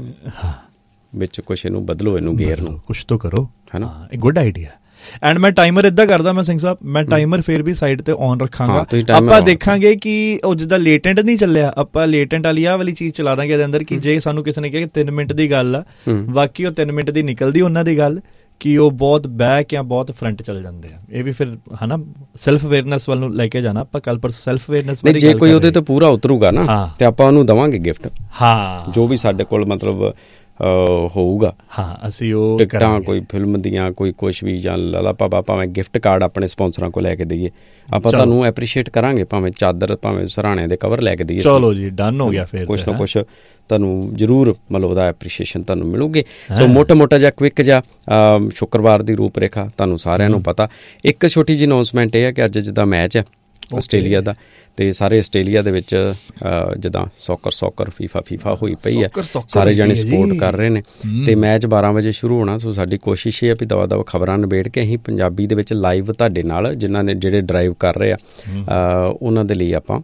ਵਿੱਚ ਕੁਛ ਇਹਨੂੰ ਬਦਲੋ, ਇਹਨੂੰ ਗੇਅਰ ਨੂੰ ਕੁਛ ਤਾਂ ਕਰੋ, ਹੈ ਨਾ। ਇਹ ਗੁੱਡ ਆਈਡੀਆ। ਐਂਡ ਮੈਂ ਟਾਈਮਰ ਇੱਦਾਂ ਕਰਦਾ, ਮੈਂ ਸਿੰਘ ਸਾਹਿਬ, ਮੈਂ ਟਾਈਮਰ ਫਿਰ ਵੀ ਸਾਈਡ ਤੇ ਔਨ ਰੱਖਾਂਗਾ। ਆਪਾਂ ਦੇਖਾਂਗੇ ਕਿ ਉਹ ਜਿੱਦਾਂ ਲੇਟੈਂਟ ਨਹੀਂ ਚੱਲਿਆ, ਆਪਾਂ ਲੇਟੈਂਟ ਵਾਲੀ ਆਹ ਵਾਲੀ ਚੀਜ਼ ਚਲਾ ਦਾਂਗੇ ਇਹਦੇ ਅੰਦਰ ਕਿ ਜੇ ਸਾਨੂੰ ਕਿਸੇ ਨੇ ਕਿਹਾ ਕਿ 3 ਮਿੰਟ ਦੀ ਗੱਲ ਆ, ਬਾਕੀ ਉਹ 3 ਮਿੰਟ ਦੀ ਨਿਕਲਦੀ ਉਹਨਾਂ ਦੀ ਗੱਲ ਕਿ ਉਹ ਬਹੁਤ ਬੈਕ ਜਾਂ ਬਹੁਤ ਫਰੰਟ ਚੱਲ ਜਾਂਦੇ ਆ। ਇਹ ਵੀ ਫਿਰ ਹੈ ਨਾ ਸੈਲਫ ਅਵੇਅਰਨੈਸ ਵੱਲ ਨੂੰ ਲੈ ਕੇ ਜਾਣਾ ਆਪਾਂ। ਕੱਲ ਪਰ ਸੈਲਫ ਅਵੇਅਰਨੈਸ ਬਾਰੇ ਜੇ ਕੋਈ ਉਹਦੇ ਤੇ ਪੂਰਾ ਉਤਰੂਗਾ ਨਾ ਤੇ ਆਪਾਂ ਉਹਨੂੰ ਦੇਵਾਂਗੇ ਗਿਫਟ। ਹਾਂ, ਜੋ ਵੀ ਸਾਡੇ ਕੋਲ ਮਤਲਬ ਹੋਊਗਾ। ਹਾਂ, ਅਸੀਂ ਉਹ ਟਿਕਟਾਂ ਕੋਈ ਫਿਲਮ ਦੀਆਂ ਕੋਈ ਕੁਛ ਵੀ ਜਾਂ ਲਾਲਾ ਪਾਪਾ, ਭਾਵੇਂ ਗਿਫਟ ਕਾਰਡ ਆਪਣੇ ਸਪਾਂਸਰਾਂ ਕੋਲ ਲੈ ਕੇ ਦਈਏ, ਆਪਾਂ ਤੁਹਾਨੂੰ ਐਪਰੀਸ਼ੀਏਟ ਕਰਾਂਗੇ। ਭਾਵੇਂ ਚਾਦਰ, ਭਾਵੇਂ ਸਰਾਣੇ ਦੇ ਕਵਰ ਲੈ ਕੇ ਦਈਏ। ਚਲੋ ਜੀ, ਡਨ ਹੋ ਗਿਆ। ਫਿਰ ਕੁਛ ਨਾ ਕੁਛ ਤੁਹਾਨੂੰ ਜ਼ਰੂਰ ਮਤਲਬ ਉਹਦਾ ਐਪਰੀਸ਼ੀਏਸ਼ਨ ਤੁਹਾਨੂੰ ਮਿਲੂਗੀ। ਸੋ ਮੋਟਾ ਜਿਹਾ ਕੁਇੱਕ ਜਿਹਾ ਸ਼ੁੱਕਰਵਾਰ ਦੀ ਰੂਪ ਰੇਖਾ ਤੁਹਾਨੂੰ ਸਾਰਿਆਂ ਨੂੰ ਪਤਾ। ਇੱਕ ਛੋਟੀ ਜਿਹੀ ਅਨਾਉਂਸਮੈਂਟ ਇਹ ਹੈ ਕਿ ਅੱਜ ਜਿੱਦਾਂ ਮੈਚ ਹੈ ਆਸਟ੍ਰੇਲੀਆ ਦਾ, ਤੇ ਸਾਰੇ ਆਸਟ੍ਰੇਲੀਆ ਦੇ ਵਿੱਚ ਜਿੱਦਾਂ ਸੌਕਰ ਫੀਫਾ ਹੋਈ ਪਈ ਹੈ, ਸਾਰੇ ਜਾਣੇ ਸਪੋਰਟ ਕਰ ਰਹੇ ਨੇ ਤੇ ਮੈਚ 12 ਵਜੇ ਸ਼ੁਰੂ ਹੋਣਾ। ਸੋ ਸਾਡੀ ਕੋਸ਼ਿਸ਼ ਇਹ ਹੈ ਵੀ ਦਵਾ ਖਬਰਾਂ ਨਿਬੇੜ ਕੇ ਅਸੀਂ ਪੰਜਾਬੀ ਦੇ ਵਿੱਚ ਲਾਈਵ ਤੁਹਾਡੇ ਨਾਲ ਜਿਹੜੇ ਡਰਾਈਵ ਕਰ ਰਹੇ ਆ ਉਹਨਾਂ ਦੇ ਲਈ ਆਪਾਂ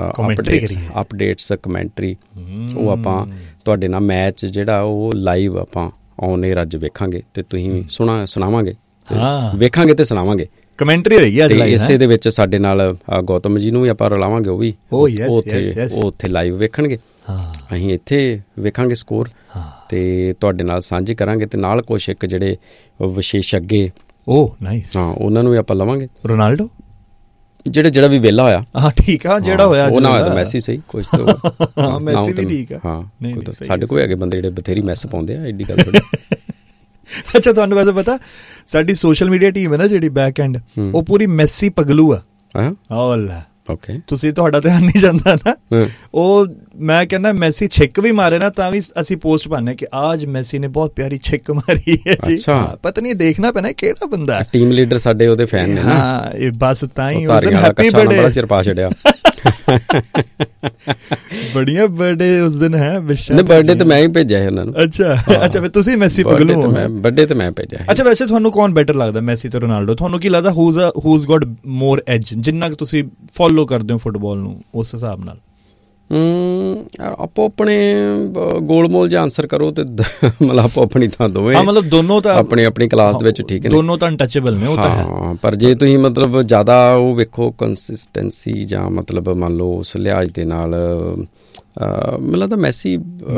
ਅਪਡੇਟਸ ਕਮੈਂਟਰੀ ਉਹ ਆਪਾਂ ਤੁਹਾਡੇ ਨਾਲ ਮੈਚ ਜਿਹੜਾ ਉਹ ਲਾਈਵ ਆਪਾਂ ਔਨ ਏਅਰ ਅੱਜ ਵੇਖਾਂਗੇ ਤੇ ਤੁਸੀਂ ਸੁਣਾਵਾਂਗੇ, ਵੇਖਾਂਗੇ ਤੇ ਸੁਣਾਵਾਂਗੇ। ਕਮੈਂਟਰੀ ਹੋਏਗੀ ਅੱਜ ਲਾਈਵ। ਇਸੇ ਦੇ ਵਿੱਚ ਸਾਡੇ ਨਾਲ ਗੌਤਮ ਜੀ ਨੂੰ ਵੀ ਆਪਾਂ ਰਲਾਵਾਂਗੇ, ਉਹ ਵੀ ਉੱਥੇ ਲਾਈਵ ਵੇਖਣਗੇ, ਅਸੀਂ ਇੱਥੇ ਵੇਖਾਂਗੇ ਸਕੋਰ ਤੇ ਤੁਹਾਡੇ ਨਾਲ ਸਾਂਝੀ ਕਰਾਂਗੇ। ਤੇ ਨਾਲ ਕੁਛ ਇੱਕ ਜਿਹੜੇ ਵਿਸ਼ੇਸ਼ੱਗੇ ਉਹਨਾਂ ਨੂੰ ਵੀ ਆਪਾਂ ਲਵਾਂਗੇ। ਰੋਨਾਲਡੋ ਜਿਹੜਾ ਵੀ ਵਿਹਲਾ ਹੋਇਆ। ਹਾਂ ਠੀਕ ਆ, ਜਿਹੜਾ ਹੋਇਆ ਉਹ ਨਾ ਹੋਇਆ ਤਾਂ ਮੈਸੀ ਸਹੀ, ਕੁਛ ਤਾਂ ਮੈਸੀ ਵੀ ਠੀਕ ਆ। ਸਾਡੇ ਕੋਲ ਹੈਗੇ ਬੰਦੇ ਜਿਹੜੇ ਬਥੇਰੀ ਮੈਸ ਪਾਉਂਦੇ ਆ, ਐਡੀ ਗੱਲ ਥੋੜੀ। ਅੱਛਾ, ਤੁਹਾਨੂੰ ਵੈਸੇ ਪਤਾ ਸਾਡੀ ਸੋਸ਼ਲ ਮੀਡੀਆ ਟੀਮ ਹੈ ਨਾ ਜਿਹੜੀ ਬੈਕ ਐਂਡ, ਉਹ ਪੂਰੀ ਮੈਸੀ ਪਗਲੂ ਆ। ਓਕੇ, ਤੁਸੀਂ ਤੁਹਾਡਾ ਧਿਆਨ ਨਹੀਂ ਜਾਂਦਾ ਨਾ। ਉਹ ਮੈਂ ਕਹਿੰਦਾ ਮੈਸੀ ਛਿੱਕ ਵੀ ਮਾਰੇ ਨਾ ਤਾਂ ਵੀ ਅਸੀਂ ਪੋਸਟ ਪਾਉਂਦੇ ਕਿ ਅੱਜ ਮੈਸੀ ਨੇ ਬਹੁਤ ਪਿਆਰੀ ਛਿੱਕ ਮਾਰੀ ਹੈ ਜੀ। ਪਤਾ ਨਹੀਂ ਦੇਖਣਾ ਪੈਣਾ ਕਿਹੜਾ ਬੰਦਾ। ਟੀਮ ਲੀਡਰ ਸਾਡੇ ਉਹਦੇ ਫੈਨ ਨੇ ਨਾ। ਇਹ ਬਸ ਤਾਂ ਹੀ ਹੈਪੀ ਬਰਥਡੇ ਚਿਰ ਪਾ ਛੱਡਿਆ। ਬੜੀਆਂ ਬਰਥਡੇ ਉਸ ਦਿਨ ਹੈ ਨਹੀਂ ਬਰਥਡੇ ਤੇ ਮੈਂ ਹੀ ਭੇਜਿਆ ਹੈ ਉਹਨਾਂ ਨੂੰ। ਅੱਛਾ ਫਿਰ ਤੁਸੀਂ ਮੈਸੀ ਪਗਲੂ ਹੋ। ਬਰਥਡੇ ਤੇ ਮੈਂ ਭੇਜਿਆ। ਅੱਛਾ ਵੈਸੇ ਤੁਹਾਨੂੰ ਕੌਣ ਬੈਟਰ ਲੱਗਦਾ ਮੈਸੀ ਤੇ ਰੋਨਾਲਡੋ? ਤੁਹਾਨੂੰ ਕੀ ਲੱਗਦਾ ਹੂਜ਼ ਗॉट ਮੋਰ ਐਜ, ਜਿੰਨਾ ਕਿ ਤੁਸੀਂ ਫੋਲੋ ਕਰਦੇ ਹੋ ਫੁੱਟਬਾਲ ਨੂੰ ਉਸ ਹਿਸਾਬ ਨਾਲ? ਆਪੋ ਆਪਣੇ ਗੋਲਮੋਲ ਜਾਂ ਆਨਸਰ ਕਰੋ ਤੇ ਮਤਲਬ ਆਪੋ ਆਪਣੀ ਥਾਂ ਦੋਵੇਂ, ਮਤਲਬ ਦੋਨੋਂ ਤਾਂ ਆਪਣੀ ਆਪਣੀ ਕਲਾਸ ਦੇ ਵਿੱਚ ਠੀਕ ਨੇ, ਦੋਨੋਂ ਤਾਂ ਅਨਟੱਚੇਬਲ ਨੇ ਉਹ ਤਾਂ ਹੈ। ਪਰ ਜੇ ਤੁਸੀਂ ਮਤਲਬ ਜ਼ਿਆਦਾ ਉਹ ਵੇਖੋ ਕੰਸਿਸਟੈਂਸੀ ਜਾਂ ਮਤਲਬ ਮੰਨ ਲਓ ਉਸ ਲਿਹਾਜ਼ ਦੇ ਨਾਲ ਮੈਨੂੰ ਲੱਗਦਾ ਮੈਸੀ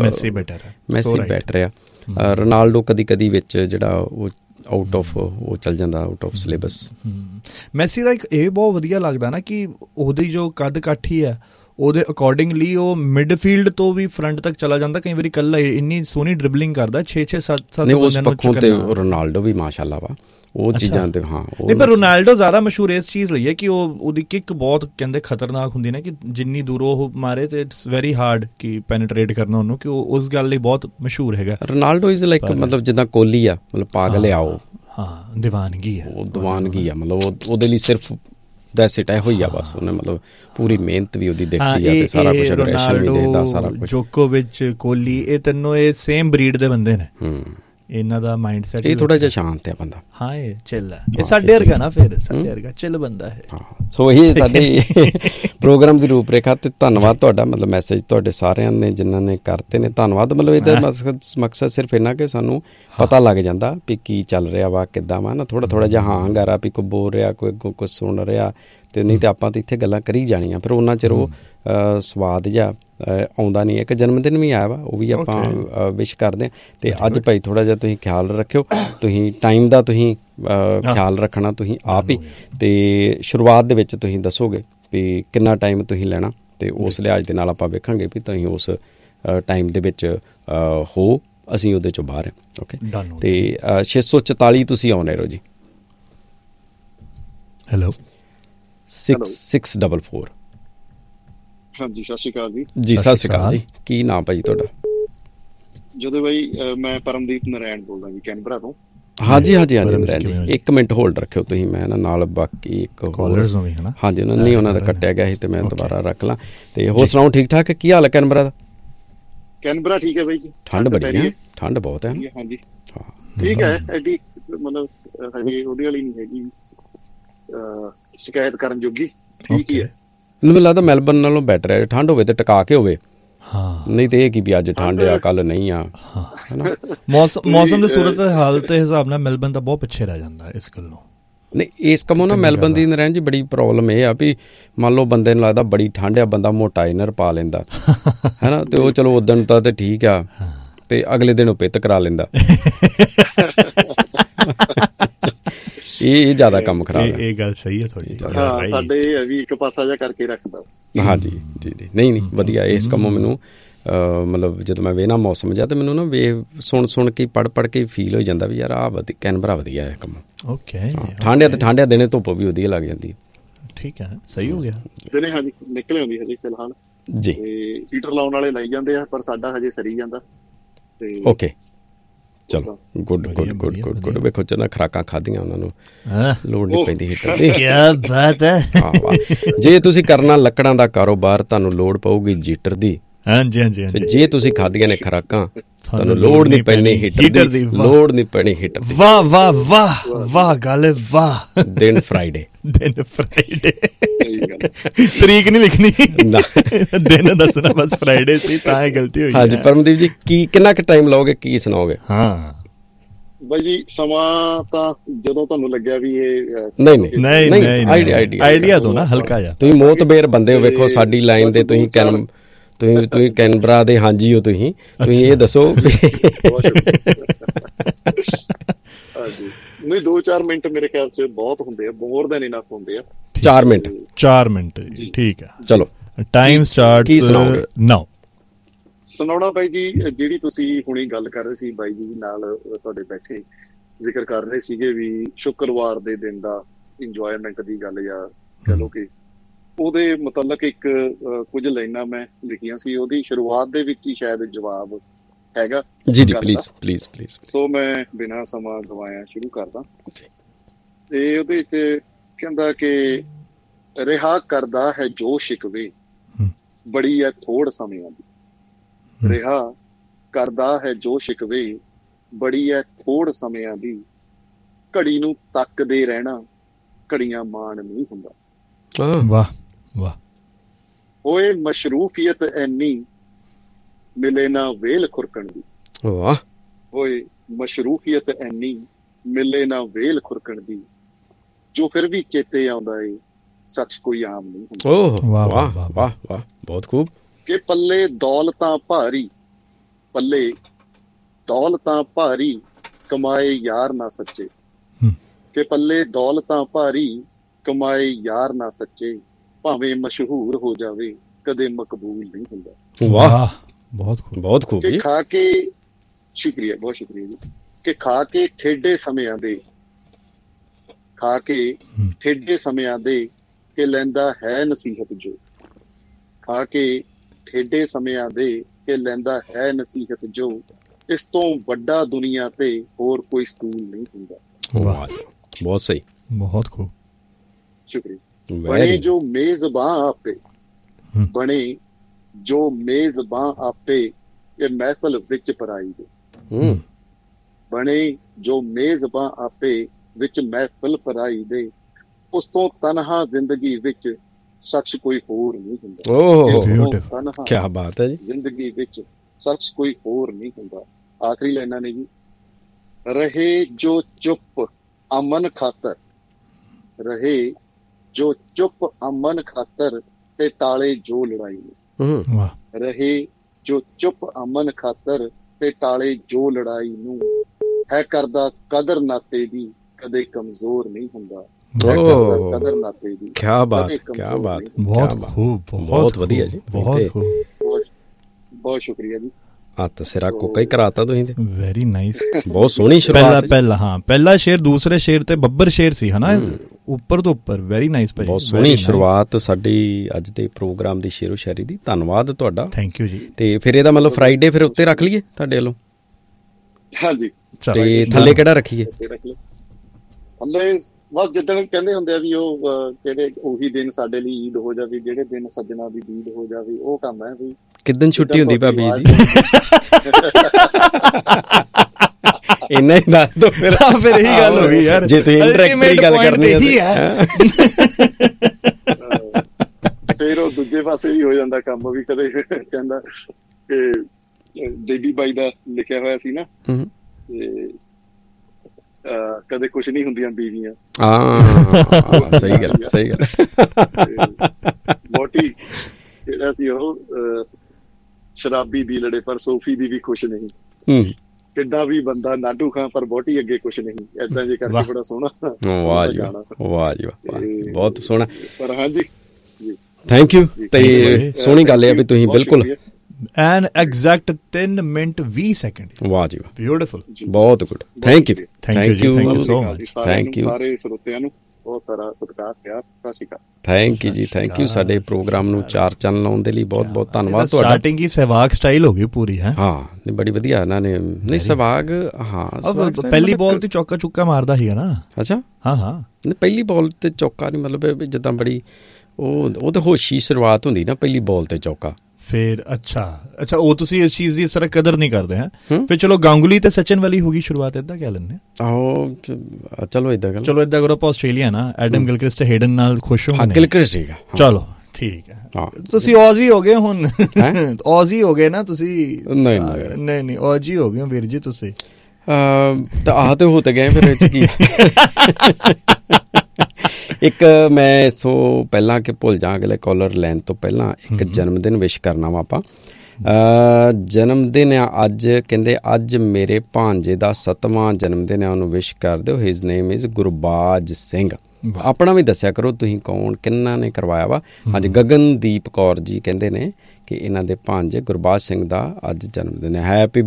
ਬੈਟਰ ਆ। ਰੋਨਾਲਡੋ ਕਦੀ ਕਦੀ ਵਿੱਚ ਜਿਹੜਾ ਉਹ ਆਊਟ ਆਫ ਉਹ ਚੱਲ ਜਾਂਦਾ, ਆਊਟ ਆਫ ਸਿਲੇਬਸ। ਮੈਸੀ ਦਾ ਇੱਕ ਇਹ ਬਹੁਤ ਵਧੀਆ ਲੱਗਦਾ ਨਾ ਕਿ ਉਹਦੀ ਜੋ ਕੱਦ ਕਾਠੀ ਹੈ ਉਹਦੇ ਅਕੋਰਡਿੰਗਲੀ ਉਹ ਮਿਡਫੀਲਡ ਤੋਂ ਵੀ ਫਰੰਟ ਤੱਕ ਚਲਾ ਜਾਂਦਾ, ਕਈ ਵਾਰੀ ਇਕੱਲਾ ਇੰਨੀ ਸੋਹਣੀ ਡਰਿਬਲਿੰਗ ਕਰਦਾ 6-7 ਉਸ ਪੱਖੋਂ ਤੇ ਰੋਨਾਲਡੋ ਵੀ ਮਾਸ਼ਾਅੱਲਾ ਵਾ ਉਹ ਚੀਜ਼ਾਂ ਤੇ। ਹਾਂ ਨਹੀਂ ਪਰ ਰੋਨਾਲਡੋ ਜ਼ਿਆਦਾ ਮਸ਼ਹੂਰ ਇਸ ਚੀਜ਼ ਲਈ ਹੈ ਕਿ ਉਹਦੀ ਕਿੱਕ ਬਹੁਤ ਕਹਿੰਦੇ ਖਤਰਨਾਕ ਹੁੰਦੀ ਨੇ, ਕਿ ਜਿੰਨੀ ਦੂਰੋਂ ਉਹ ਮਾਰੇ ਤੇ ਇਟਸ ਵੈਰੀ ਹਾਰਡ ਕਿ ਪੈਨੇਟਰੇਟ ਕਰਨਾ ਉਹਨੂੰ, ਕਿ ਉਹ ਉਸ ਗੱਲ ਲਈ ਬਹੁਤ ਮਸ਼ਹੂਰ ਹੈਗਾ। ਰੋਨਾਲਡੋ ਇਜ਼ ਲਾਈਕ ਮਤਲਬ ਜਿੱਦਾਂ ਕੋਹਲੀ ਆ, ਮਤਲਬ ਪਾਗਲ ਆ ਉਹ। ਹਾਂ ਦੀਵਾਨਗੀ ਹੈ, ਉਹ ਦੀਵਾਨਗੀ ਆ, ਮਤਲਬ ਉਹਦੇ ਲਈ ਸਿਰਫ ਦੈਟਸ ਇਟ ਹੋਈ ਆ ਬਸ। ਉਹਨੇ ਮਤਲਬ ਪੂਰੀ ਮਿਹਨਤ ਵੀ ਉਹਦੀ ਦੇਖਦੀ ਆ ਤੇ ਸਾਰਾ ਕੁਝ, ਅਗਰੈਸ਼ਨ ਵੀ ਦੇਖਦਾ ਸਾਰਾ ਕੁਝ। ਜੋਕੋਵਿਚ, ਕੋਹਲੀ ਇਹ ਤਿੰਨੋਂ ਇਹ ਸੇਮ ਬਰੀਡ ਦੇ ਬੰਦੇ ਨੇ। ਇਹਨਾਂ ਦਾ ਮਾਈਂਡ ਸੈਟ ਇਹ ਥੋੜਾ ਜਿਹਾ ਸ਼ਾਂਤ ਹੈ ਬੰਦਾ। ਹਾਂ ਇਹ ਚਿੱਲ ਹੈ, ਇਹ ਸਾਡੇ ਵਰਗਾ ਨਾ, ਫਿਰ ਸਾਡੇ ਵਰਗਾ ਚਿੱਲ ਬੰਦਾ ਹੈ। ਸੋ ਇਹ ਸਾਡੇ ਪ੍ਰੋਗਰਾਮ ਦੀ ਰੂਪਰੇਖਾ ਤੇ ਧੰਨਵਾਦ ਤੁਹਾਡਾ, ਮਤਲਬ ਮੈਸੇਜ ਤੁਹਾਡੇ ਸਾਰਿਆਂ ਨੇ ਜਿਨ੍ਹਾਂ ਨੇ ਕਰਤੇ ਨੇ, ਧੰਨਵਾਦ। ਮਤਲਬ ਇਹਦਾ ਮਕਸਦ ਸਿਰਫ ਇੰਨਾ ਕਿ ਸਾਨੂੰ ਪਤਾ ਲੱਗ ਜਾਂਦਾ ਵੀ ਕੀ ਚੱਲ ਰਿਹਾ ਵਾ, ਕਿੱਦਾਂ ਵਾ ਨਾ, ਥੋੜਾ ਜਿਹਾ ਹਾਂ ਹੰਗਾਰਾ ਵੀ ਕੋਈ ਬੋਲ ਰਿਹਾ, ਕੋਈ ਕੁਛ ਸੁਣ ਰਿਹਾ, ਤੇ ਨਹੀਂ ਤੇ ਆਪਾਂ ਤਾਂ ਇੱਥੇ ਗੱਲਾਂ ਕਰੀ ਜਾਣੀਆਂ, ਫਿਰ ਉਹਨਾਂ ਚਿਰ ਉਹ ਸਵਾਦ ਜਿਹਾ ਆਉਂਦਾ ਨਹੀਂ। ਇੱਕ ਜਨਮ ਦਿਨ ਵੀ ਆਇਆ ਵਾ, ਉਹ ਵੀ ਆਪਾਂ ਵਿਸ਼ ਕਰਦੇ ਹਾਂ। ਤੇ ਅੱਜ ਭਾਈ ਥੋੜ੍ਹਾ ਜਿਹਾ ਤੁਸੀਂ ਖਿਆਲ ਰੱਖਿਓ, ਤੁਸੀਂ ਟਾਈਮ ਦਾ ਤੁਸੀਂ ਖਿਆਲ ਰੱਖਣਾ ਤੁਸੀਂ ਆਪ ਹੀ, ਤੇ ਸ਼ੁਰੂਆਤ ਦੇ ਵਿੱਚ ਤੁਸੀਂ ਦੱਸੋਗੇ ਵੀ ਕਿੰਨਾ ਟਾਈਮ ਤੁਸੀਂ ਲੈਣਾ, ਤੇ ਉਸ ਲਿਹਾਜ਼ ਦੇ ਨਾਲ ਆਪਾਂ ਵੇਖਾਂਗੇ ਵੀ ਤੁਸੀਂ ਉਸ ਟਾਈਮ ਦੇ ਵਿੱਚ ਹੋ, ਅਸੀਂ ਉਹਦੇ ਚੋਂ ਬਾਹਰ ਹਾਂ। ਓਕੇ, ਤੇ 644 ਤੁਸੀਂ ਆਉਣੇ ਰਹੋ ਜੀ। ਹੈਲੋ 6644। ਹਾਂਜੀ ਸਤਿ ਸ਼੍ਰੀ ਅਕਾਲ ਜੀ। ਜੀ ਸਤਿ ਸ਼੍ਰੀ ਅਕਾਲ ਜੀ। ਕੀ ਨਾਮ ਭਾਜੀ ਤੁਹਾਡਾ? ਜਦੋਂ ਬਾਈ ਮੈਂ ਪਰਮਦੀਪ ਨਾਰਾਇਣ ਬੋਲਦਾ ਜੀ, ਕੈਨਬਰਾ ਤੋਂ। ਹਾਂਜੀ ਨਾਰਾਇਣ ਜੀ, 1 ਮਿੰਟ ਹੋਲਡ ਰੱਖਿਓ ਤੁਸੀਂ, ਮੈਂ ਨਾਲ ਬਾਕੀ ਇੱਕ ਕਾਲਰਸ ਨੂੰ ਵੀ ਹਨਾ। ਹਾਂਜੀ ਉਹਨਾਂ ਦਾ ਕੱਟਿਆ ਗਿਆ ਸੀ ਤੇ ਮੈਂ ਦੁਬਾਰਾ ਰੱਖ ਲਾਂ। ਤੇ ਹੋਰ ਸੁਣਾਓ, ਠੀਕ ਠਾਕ? ਕੀ ਹਾਲ ਹੈ ਕੈਨਬਰਾ ਦਾ? ਕੈਨਬਰਾ ਠੀਕ ਹੈ ਬਾਈ ਜੀ। ਠੰਡ ਬੜੀ ਹੈ, ਠੰਡ ਬਹੁਤ ਹੈ। ਹਾਂਜੀ ਠੀਕ ਹੈ, ਐਡੀ ਮਤਲਬ ਹਜੇ ਉਹਦੇ ਵਾਲੀ ਨਹੀਂ ਹੈਗੀ ਸ਼ਿਕਾਇਤ ਕਰਨ ਜੋਗੀ, ਠੀਕ ਹੀ ਹੈ। ਮੈਨੂੰ ਲੱਗਦਾ ਮੈਲਬਰਨ ਨਾਲੋਂ ਬੈਟਰ ਹੈ, ਠੰਡ ਹੋਵੇ ਤੇ ਟਿਕਾ ਕੇ ਹੋਵੇ। ਨਹੀਂ ਤੇ ਇਹ ਕੀ ਵੀ ਅੱਜ ਠੰਡ ਆ ਕੱਲ ਨਹੀਂ ਆ। ਮੌਸਮ ਦੀ ਸੂਰਤ ਹਾਲ ਦੇ ਹਿਸਾਬ ਨਾਲ ਮੈਲਬਰਨ ਤਾਂ ਬਹੁਤ ਪਿੱਛੇ ਰਹਿ ਜਾਂਦਾ ਇਸ ਗੱਲੋਂ। ਨਹੀਂ ਇਸ ਕੰਮੋਂ ਨਾ ਮੈਲਬਰਨ ਦੀ ਨਾਰਾਇਣ ਜੀ ਬੜੀ ਪ੍ਰੋਬਲਮ ਇਹ ਆ ਵੀ ਮੰਨ ਲਓ ਬੰਦੇ ਨੂੰ ਲੱਗਦਾ ਬੜੀ ਠੰਡ ਆ, ਬੰਦਾ ਮੋਟਾ ਇਨਰ ਪਾ ਲੈਂਦਾ ਹੈ ਨਾ, ਤੇ ਉਹ ਚਲੋ ਉਦਣ ਤਾਂ ਤੇ ਠੀਕ ਆ, ਤੇ ਅਗਲੇ ਦਿਨ ਉਹ ਪਿੱਤ ਕਰਾ ਲੈਂਦਾ। ਇਹ ਜ਼ਿਆਦਾ ਕੰਮ ਖਰਾਬ ਹੈ। ਇਹ ਗੱਲ ਸਹੀ ਹੈ ਤੁਹਾਡੀ। ਹਾਂ ਸਾਡੇ ਇਹ ਵੀ ਇੱਕ ਪਾਸਾ ਜਿਹਾ ਕਰਕੇ ਰੱਖਦਾ। ਹਾਂਜੀ ਜੀ ਨਹੀਂ ਵਧੀਆ ਇਸ ਕੰਮੋਂ ਮੈਨੂੰ ਮਤਲਬ ਜਦੋਂ ਮੈਂ ਵੇਖਣਾ ਮੌਸਮ ਜਿਹਾ, ਤੇ ਮੈਨੂੰ ਨਾ ਸੁਣ ਕੇ ਪੜ੍ਹ ਕੇ ਫੀਲ ਹੋ ਜਾਂਦਾ ਵੀ ਯਾਰ ਆਹ ਕੈਨਬਰਾ ਵਧੀਆ ਹੈ ਕੰਮ। ਓਕੇ, ਠੰਡਿਆ ਦਿਨੇ ਧੁੱਪ ਵੀ ਵਧੀਆ ਲੱਗ ਜਾਂਦੀ ਹੈ। ਠੀਕ ਹੈ, ਸਹੀ ਹੋ ਗਿਆ। ਦਿਨੇ ਹਾਂਜੀ ਨਿਕਲੇ ਹੁੰਦੀ ਹਜੇ ਫਿਲਹਾਲ ਜੀ, ਹੀਟਰ ਲਾਉਣ ਵਾਲੇ ਲਾਈ ਜਾਂਦੇ ਆ, ਪਰ ਸਾਡਾ ਹਜੇ ਸਰੀ ਜਾਂਦਾ। ਤੇ ਓਕੇ ਚਲੋ ਗੁੱਡ। ਵੇਖੋ ਜਦੋਂ ਖੁਰਾਕਾਂ ਖਾਧੀਆਂ ਉਹਨਾਂ ਨੂੰ ਲੋੜ ਨਹੀਂ ਪੈਂਦੀ ਹੀਟਰ ਦੀ। ਕਿਆ ਬਾਤ ਹੈ। ਜੇ ਤੁਸੀਂ ਕਰਨਾ ਲੱਕੜਾਂ ਦਾ ਕਾਰੋਬਾਰ, ਤੁਹਾਨੂੰ ਲੋੜ ਪਊਗੀ ਜੀਟਰ ਦੀ। ਹਾਂਜੀ ਜੇ ਤੁਸੀਂ ਖਾਧੀਆਂ ਨੇ ਖੁਰਾਕਾਂ, ਤੁਹਾਨੂੰ ਲੋੜ ਨਹੀਂ ਪੈਣੀ ਹੀਟਰ ਦੀ, ਲੋੜ ਨਹੀਂ ਪੈਣੀ ਹੀਟਰ ਦੀ। ਵਾਹ ਵਾਹ ਵਾਹ ਵਾਹ ਗੱਲ ਵਾਹ। ਦਿਨ ਫਰਾਈਡੇ ਤਰੀਕ ਨਹੀਂ ਲਿਖਣੀ, ਦਿਨ ਦੱਸਣਾ ਬਸ, ਫਰਾਈਡੇ ਸੀ ਤਾਂ ਇਹ ਗਲਤੀ ਹੋਈ। ਹਾਂਜੀ ਪਰਮਦੀਪ ਜੀ, ਕਿੰਨਾ ਕੁ ਟਾਈਮ ਲਓਗੇ, ਕੀ ਸੁਣਾਓਗੇ? ਹਾਂ ਬਾਈ ਜੀ ਸਮਾਂ ਤਾਂ ਜਦੋਂ ਤੁਹਾਨੂੰ ਲੱਗਿਆ ਵੀ ਇਹ ਨਹੀਂ ਆਈਡੀਆ ਦੋ ਨਾ ਹਲਕਾ ਜਿਹਾ। ਤੁਸੀਂ ਮੋਤਬੇਰ ਬੰਦੇ ਹੋ, ਵੇਖੋ ਸਾਡੀ ਲਾਈਨ ਦੇ ਤੁਸੀਂ ਕੈਨਬਰਾ ਦੇ ਹਾਂਜੀ ਹੋ, ਤੁਸੀਂ ਇਹ ਦੱਸੋ। ਨਹੀਂ 2-4 ਮਿੰਟ ਮੇਰੇ ਖਿਆਲ ਚ ਬਹੁਤ ਹੁੰਦੇ ਆ, ਮੋਰ ਦੈਨ ਇਨਫ ਹੁੰਦੇ ਆ। 4 ਮਿੰਟ ਠੀਕ ਹੈ, ਚਲੋ ਟਾਈਮ ਸਟਾਰਟਸ ਨਾਓ। ਸੁਣਾਉਣਾ ਬਾਈ ਜੀ, ਜਿਹੜੀ ਤੁਸੀਂ ਹੁਣੀ ਗੱਲ ਕਰ ਰਹੇ ਸੀ ਬਾਈ ਜੀ ਨਾਲ ਤੁਹਾਡੇ ਬੈਠੇ ਜ਼ਿਕਰ ਕਰ ਰਹੇ ਸੀਗੇ ਵੀ ਸ਼ੁੱਕਰਵਾਰ ਦੇ ਦਿਨ ਦਾ ਇੰਜੋਇਮੈਂਟ ਦੀ ਗੱਲ, ਜਾਂ ਕਹ ਲਓ ਕਿ ਉਹਦੇ ਮੁਤਲਕ ਇੱਕ ਕੁਝ ਲਾਈਨਾਂ ਮੈਂ ਲਿਖੀਆਂ ਸੀ, ਉਹਦੀ ਸ਼ੁਰੂਆਤ ਦੇ ਵਿੱਚ ਹੀ ਸ਼ਾਇਦ ਜਵਾਬ ਹੈਗਾ। ਜੀ ਪਲੀਜ਼। ਸੋ ਮੈਂ ਬਿਨਾਂ ਸਮਾਂ ਗਵਾਇਆ ਸ਼ੁਰੂ ਕਰਦਾ। ਤੇ ਉਹਦੇ ਵਿੱਚ ਕਹਿੰਦਾ ਕਿ ਰਿਹਾ ਕਰਦਾ ਹੈ ਜੋ ਸ਼ਿਕਵੇ, ਬੜੀ ਐ ਥੋੜ ਸਮਿਆਂ ਦੀ, ਰਿਹਾ ਕਰਦਾ ਹੈ ਜੋ ਸ਼ਿਕਵੇ, ਬੜੀ ਐ ਥੋੜ ਸਮਿਆਂ ਦੀ, ਘੜੀ ਨੂੰ ਤੱਕਦੇ ਰਹਿਣਾ ਘੜੀਆਂ ਮਾਣ ਨਹੀਂ ਹੁੰਦਾ। ਵਾਹ ਵਾਹ। ਓਏ ਮਸ਼ਰੂਫੀਅਤ ਐਨੀ ਮਿਲੇ ਨਾ ਵੇਲ ਖੁਰਕਣ ਦੀ, ਵਾਹ। ਓਏ ਮਸ਼ਰੂਫੀਅਤ ਐਨੀ ਮਿਲੇ ਨਾ ਵੇਲ ਖੁਰਕਣ ਦੀ, ਜੋ ਫਿਰ ਵੀ ਚੇਤੇ ਆਉਂਦਾ ਏ ਸੱਚ ਕੋਈ ਆਮ ਨਹੀਂ ਹੁੰਦਾ। ਓਹ ਵਾਹ ਵਾਹ ਵਾਹ ਵਾਹ, ਬਹੁਤ ਖੂਬ। ਕਿ ਪੱਲੇ ਦੌਲਤਾਂ ਭਾਰੀ, ਪੱਲੇ ਦੌਲਤਾਂ ਭਾਰੀ, ਕਮਾਏ ਯਾਰ ਨਾ ਸੱਚੇ, ਕਿ ਪੱਲੇ ਦੌਲਤਾਂ ਭਾਰੀ, ਕਮਾਏ ਯਾਰ ਨਾ ਸੱਚੇ, ਭਾਵੇਂ ਮਸ਼ਹੂਰ ਹੋ ਜਾਵੇ ਕਦੇ ਮਕਬੂਲ ਨਹੀਂ ਹੁੰਦਾ। ਵਾਹ, ਬਹੁਤ ਖੂਬ, ਬਹੁਤ ਖੂਬ। ਕਿ ਖਾ ਕੇ, ਸ਼ੁਕਰੀਆ, ਬਹੁਤ ਸ਼ੁਕਰੀਆ ਜੀ। ਕਿ ਖਾ ਕੇ ਠੇਡੇ ਸਮਿਆਂ ਦੇ, ਖਾ ਕੇ ਠੇਡੇ ਸਮਿਆਂ ਦੇ, ਕਿ ਲੈਂਦਾ ਹੈ ਨਸੀਹਤ ਜੋ, ਖਾ ਕੇ ਠੇਡੇ ਸਮਿਆਂ ਦੇ, ਕਿ ਲੈਂਦਾ ਹੈ ਨਸੀਹਤ ਜੋ, ਇਸ ਤੋਂ ਵੱਡਾ ਦੁਨੀਆ ਤੇ ਹੋਰ ਕੋਈ ਸਕੂਲ ਨਹੀਂ ਹੁੰਦਾ। ਵਾਹ, ਬਹੁਤ ਸਹੀ, ਬਹੁਤ ਖੂਬ, ਸ਼ੁਕਰੀਆ। ਬਣੇ ਜੋ ਮੇਜ਼ਬਾਂ ਆਪੇ, ਬਣੇ ਜੋ ਮੇਜ਼ਬਾਂ ਆਪੇ, ਇਹ ਮਹਿਫਲ ਵਿੱਚ ਪਰਾਈ ਦੇ, ਬਣੇ ਜੋ ਮੇਜ਼ਬਾਂ ਆਪੇ, ਵਿੱਚ ਮਹਿਫਲ ਪਰਾਈ ਦੇ, ਉਸ ਤੋਂ ਤਨਹਾ ਜ਼ਿੰਦਗੀ ਵਿੱਚ ਸੱਚ ਕੋਈ ਹੋਰ ਨਹੀਂ ਹੁੰਦਾ। ਓਹ ਕੀ ਬਾਤ ਹੈ ਜੀ। ਜ਼ਿੰਦਗੀ ਵਿੱਚ ਸੱਚ ਕੋਈ ਹੋਰ ਨਹੀਂ ਹੁੰਦਾ। ਆਖਰੀ ਲਾਈਨਾਂ ਨੇ ਜੀ, ਰਹੇ ਜੋ ਚੁੱਪ ਅਮਨ ਖਾਤਰ, ਰਹੇ ਜੋ ਚੁੱਪ ਅਮਨ ਖਾਤਰ, ਤੇ ਟਾਲੇ ਜੋ ਲੜਾਈ ਨੂੰ, ਰਹੇ ਜੋ ਚੁੱਪ ਅਮਨ ਖਾਤਰ, ਤੇ ਟਾਲੇ ਜੋ ਲੜਾਈ ਨੂੰ, ਹੈ ਕਰਦਾ ਕਦਰ ਨਾਤੇ ਦੀ ਕਦੇ ਕਮਜ਼ੋਰ ਨਹੀਂ ਹੁੰਦਾ। ਕਦਰ ਨਾਤੇ ਦੀ, ਕਿਆ ਬਾਤ, ਕਿਆ ਬਾਤ, ਬਹੁਤ ਖੂਬ, ਬਹੁਤ ਵਧੀਆ ਜੀ, ਬਹੁਤ ਖੂਬ, ਬਹੁਤ ਸ਼ੁਕਰੀਆ ਜੀ। ਹੱਥ ਸਿਰਾ ਕੋਕਾ ਹੀ ਕਰਾਤਾ ਤੁਸੀਂ ਤੇ। ਵੈਰੀ ਨਾਈਸ, ਬਹੁਤ ਸੋਹਣੀ ਸ਼ੁਰੂਆਤ। ਪਹਿਲਾ ਸ਼ੇਰ, ਦੂਸਰੇ ਸ਼ੇਰ ਤੇ ਬੱਬਰ ਸ਼ੇਰ ਸੀ ਹਨਾ, ਉੱਪਰ ਤੋਂ ਉੱਪਰ। ਵੈਰੀ ਨਾਈਸ ਭਾਈ, ਬਹੁਤ ਸੋਹਣੀ ਸ਼ੁਰੂਆਤ ਸਾਡੀ ਅੱਜ ਦੇ ਪ੍ਰੋਗਰਾਮ ਦੀ ਸ਼ੇਰੋ ਸ਼ਾਇਰੀ ਦੀ। ਧੰਨਵਾਦ ਤੁਹਾਡਾ, ਥੈਂਕ ਯੂ ਜੀ। ਤੇ ਫਿਰ ਇਹਦਾ ਮਤਲਬ ਫਰਾਈਡੇ ਫਿਰ ਉੱਤੇ ਰੱਖ ਲਈਏ ਤੁਹਾਡੇ ਵੱਲੋਂ? ਹਾਂਜੀ। ਤੇ ਥੱਲੇ ਕਿਹੜਾ ਰੱਖੀਏ? ਥੱਲੇ ਬਸ ਜਿੱਦਣ ਕਹਿੰਦੇ ਹੁੰਦੇ ਆ ਵੀ ਉਹ ਕਿਹੜੇ ਉਹੀ ਦਿਨ ਸਾਡੇ ਲਈ ਈਦ ਹੋ ਜਾਵੇ, ਜਿਹੜੇ ਦਿਨ ਸੱਜਣਾ ਦੀ ਦੀਦ ਹੋ ਜਾਵੇ, ਉਹ ਕੰਮ ਹੈ ਵੀ। ਕਿੱਦਣ ਛੁੱਟੀ ਹੁੰਦੀ ਭਾਬੀ ਦੀ? ਇੰਨਾ ਹੀ ਦੱਸ ਦੋ ਫਿਰ। ਫਿਰ ਇਹੀ ਗੱਲ ਹੋ ਗਈ ਯਾਰ, ਜੇ ਤੁਸੀਂ ਇੰਟਰੈਕਟਿਵ ਗੱਲ ਕਰਨੀ ਹੈ। ਫਿਰ ਉਹ ਦੂਜੇ ਪਾਸੇ ਵੀ ਹੋ ਜਾਂਦਾ ਕੰਮ, ਵੀ ਕਦੇ ਕਹਿੰਦਾ ਕਿ ਦੇਵੀ ਬਾਈ ਦਾ ਲਿਖਿਆ ਹੋਇਆ ਸੀ ਨਾ, ਤੇ ਕਦੇ ਕੁਛ ਨਹੀਂ ਹੁੰਦੀਆਂ ਬੀਵੀਆਂ। ਸਹੀ ਗੱਲ, ਸਹੀ ਗੱਲ। ਬੋਟੀ ਜਿਹੜਾ ਸੀ ਉਹ ਸ਼ਰਾਬੀ ਦੀ ਲੜੇ ਪਰ ਸੋਫੀ ਦੀ ਵੀ ਖੁਸ਼ ਨਹੀਂ, ਕਿੱਡਾ ਵੀ ਬੰਦਾ ਨਾਡੂ ਖਾਂ ਪਰ ਬੋਟੀ ਅੱਗੇ ਕੁਛ ਨਹੀਂ, ਏਦਾਂ ਜੇ ਕਰਕੇ ਬੜਾ ਸੋਹਣਾ। ਵਾਹ ਜੀ ਵਾਹ ਜੀ ਵਾਹ, ਬਹੁਤ ਸੋਹਣਾ। ਪਰ ਹਾਂਜੀ, ਥੈਂਕ ਯੂ। ਤੇ ਸੋਹਣੀ ਗੱਲ ਹੈ ਵੀ ਤੁਸੀਂ ਬਿਲਕੁਲ ਐਨ ਐਗਜ਼ੈਕਟ 3 ਮਿੰਟ 20 ਸੈਕਿੰਡ। ਵਾਹ ਜੀ ਵਾਹ, ਬਿਊਟੀਫੁਲ, ਬਹੁਤ good. Thank you, thank you so much, thank you. ਸਾਰੇ ਸਰੋਤਿਆਂ ਨੂੰ ਬਹੁਤ ਸਾਰਾ ਸਤਿਕਾਰ, ਪਿਆਰ, ਸਤਿ ਸ਼੍ਰੀ ਅਕਾਲ। ਥੈਂਕ ਯੂ ਜੀ, ਥੈਂਕ ਯੂ। ਸਾਡੇ ਪ੍ਰੋਗਰਾਮ ਨੂੰ 4 ਚੰਨ ਲਾਉਣ ਦੇ ਲਈ ਬਹੁਤ ਬਹੁਤ ਧੰਨਵਾਦ ਤੁਹਾਡਾ। ਸਟਾਰਟਿੰਗ ਹੀ ਸਹਿਵਾਗ ਸਟਾਈਲ ਹੋ ਗਈ ਪੂਰੀ ਹੈ। ਹਾਂ, ਬੜੀ ਵਧੀਆ ਇਹਨਾਂ ਨੇ। ਨਹੀਂ ਸਹਿਵਾਗ, ਹਾਂ ਪਹਿਲੀ ਬਾਲ ਤੇ ਚੌਕਾ ਚੁੱਕਾ ਮਾਰਦਾ ਸੀਗਾ ਨਾ। ਅੱਛਾ, ਹਾਂ ਹਾਂ, ਪਹਿਲੀ ਬਾਲ ਤੇ ਚੌਕਾ ਨਹੀਂ, ਮਤਲਬ ਜਿੱਦਾਂ ਬੜੀ ਉਹ ਤੇ ਹੋਸ਼ੀ ਸ਼ੁਰੂਆਤ ਹੁੰਦੀ ਨਾ ਪਹਿਲੀ ਬਾਲ ਤੇ ਚੌਕਾ। ਫਿਰ ਅੱਛਾ ਉਹ ਤੁਸੀਂ ਇਸ ਚੀਜ਼ ਦੀ ਇਸ ਤਰ੍ਹਾਂ ਕਦਰ ਨਹੀਂ ਕਰਦੇ ਹੈ। ਫਿਰ ਚਲੋ ਗਾਂਗੁਲੀ ਤੇ ਸਚਿਨ ਵਾਲੀ ਹੋ ਗਈ ਸ਼ੁਰੂਆਤ, ਏਦਾਂ ਕਹਿ ਲੈਂਦੇ ਆਹੋ। ਚਲੋ ਏਦਾਂ ਕਰੋ, ਆਪਾਂ ਆਸਟ੍ਰੇਲੀਆ ਨਾ ਐਡਮ ਗਿਲਕ੍ਰਿਸਟ ਹੇਡਨ ਨਾਲ ਖੁਸ਼ ਹੋ। ਗਿਲਕ੍ਰਿਸਟ ਸੀਗਾ, ਚਲੋ ਠੀਕ ਹੈ। ਤੁਸੀਂ ਔਜ਼ੀ ਹੋ ਗਏ ਹੁਣ, ਔਜ਼ੀ ਹੋ ਗਏ ਨਾ ਤੁਸੀਂ? ਨਹੀਂ ਔਜ਼ੀ ਹੋ ਗਏ ਵੀਰ ਜੀ ਤੁਸੀਂ। ਤਾਂ ਆਹ ਤੇ ਹੋ ਤੇ ਗਏ ਫਿਰ ਇਹ 'ਚ ਕੀ। ਇੱਕ ਮੈਂ ਇਥੋਂ ਪਹਿਲਾਂ ਕਿ ਭੁੱਲ ਜਾ, ਅਗਲੇ ਕਾਲਰ ਲੈਣ ਤੋਂ ਪਹਿਲਾਂ ਇੱਕ ਜਨਮ ਦਿਨ ਵਿਸ਼ ਕਰਨਾ ਵਾ ਆਪਾਂ। ਜਨਮ ਦਿਨ ਆ ਅੱਜ, ਕਹਿੰਦੇ ਅੱਜ ਮੇਰੇ ਭਾਂਜੇ ਦਾ 7ਵਾਂ ਜਨਮ ਦਿਨ ਆ, ਉਹਨੂੰ ਵਿਸ਼ ਕਰ ਦਿਓ। His name is Gurbaj Singh. ਆਪਣਾ ਵੀ ਦੱਸਿਆ ਕਰੋ ਤੁਸੀਂ ਕੌਣ, ਕਿੰਨਾ ਨੇ ਕਰਵਾਇਆ ਵਾ। ਹਾਂਜੀ, ਗਗਨਦੀਪ ਕੌਰ ਜੀ ਕਹਿੰਦੇ ਨੇ ਕਿ ਇਹਨਾਂ ਦੇ ਭਾਂਜੇ ਗੁਰਬਾਜ ਸਿੰਘ ਦਾ ਅੱਜ ਜਨਮ ਦਿਨ ਹੈ। ਹੈਪੀ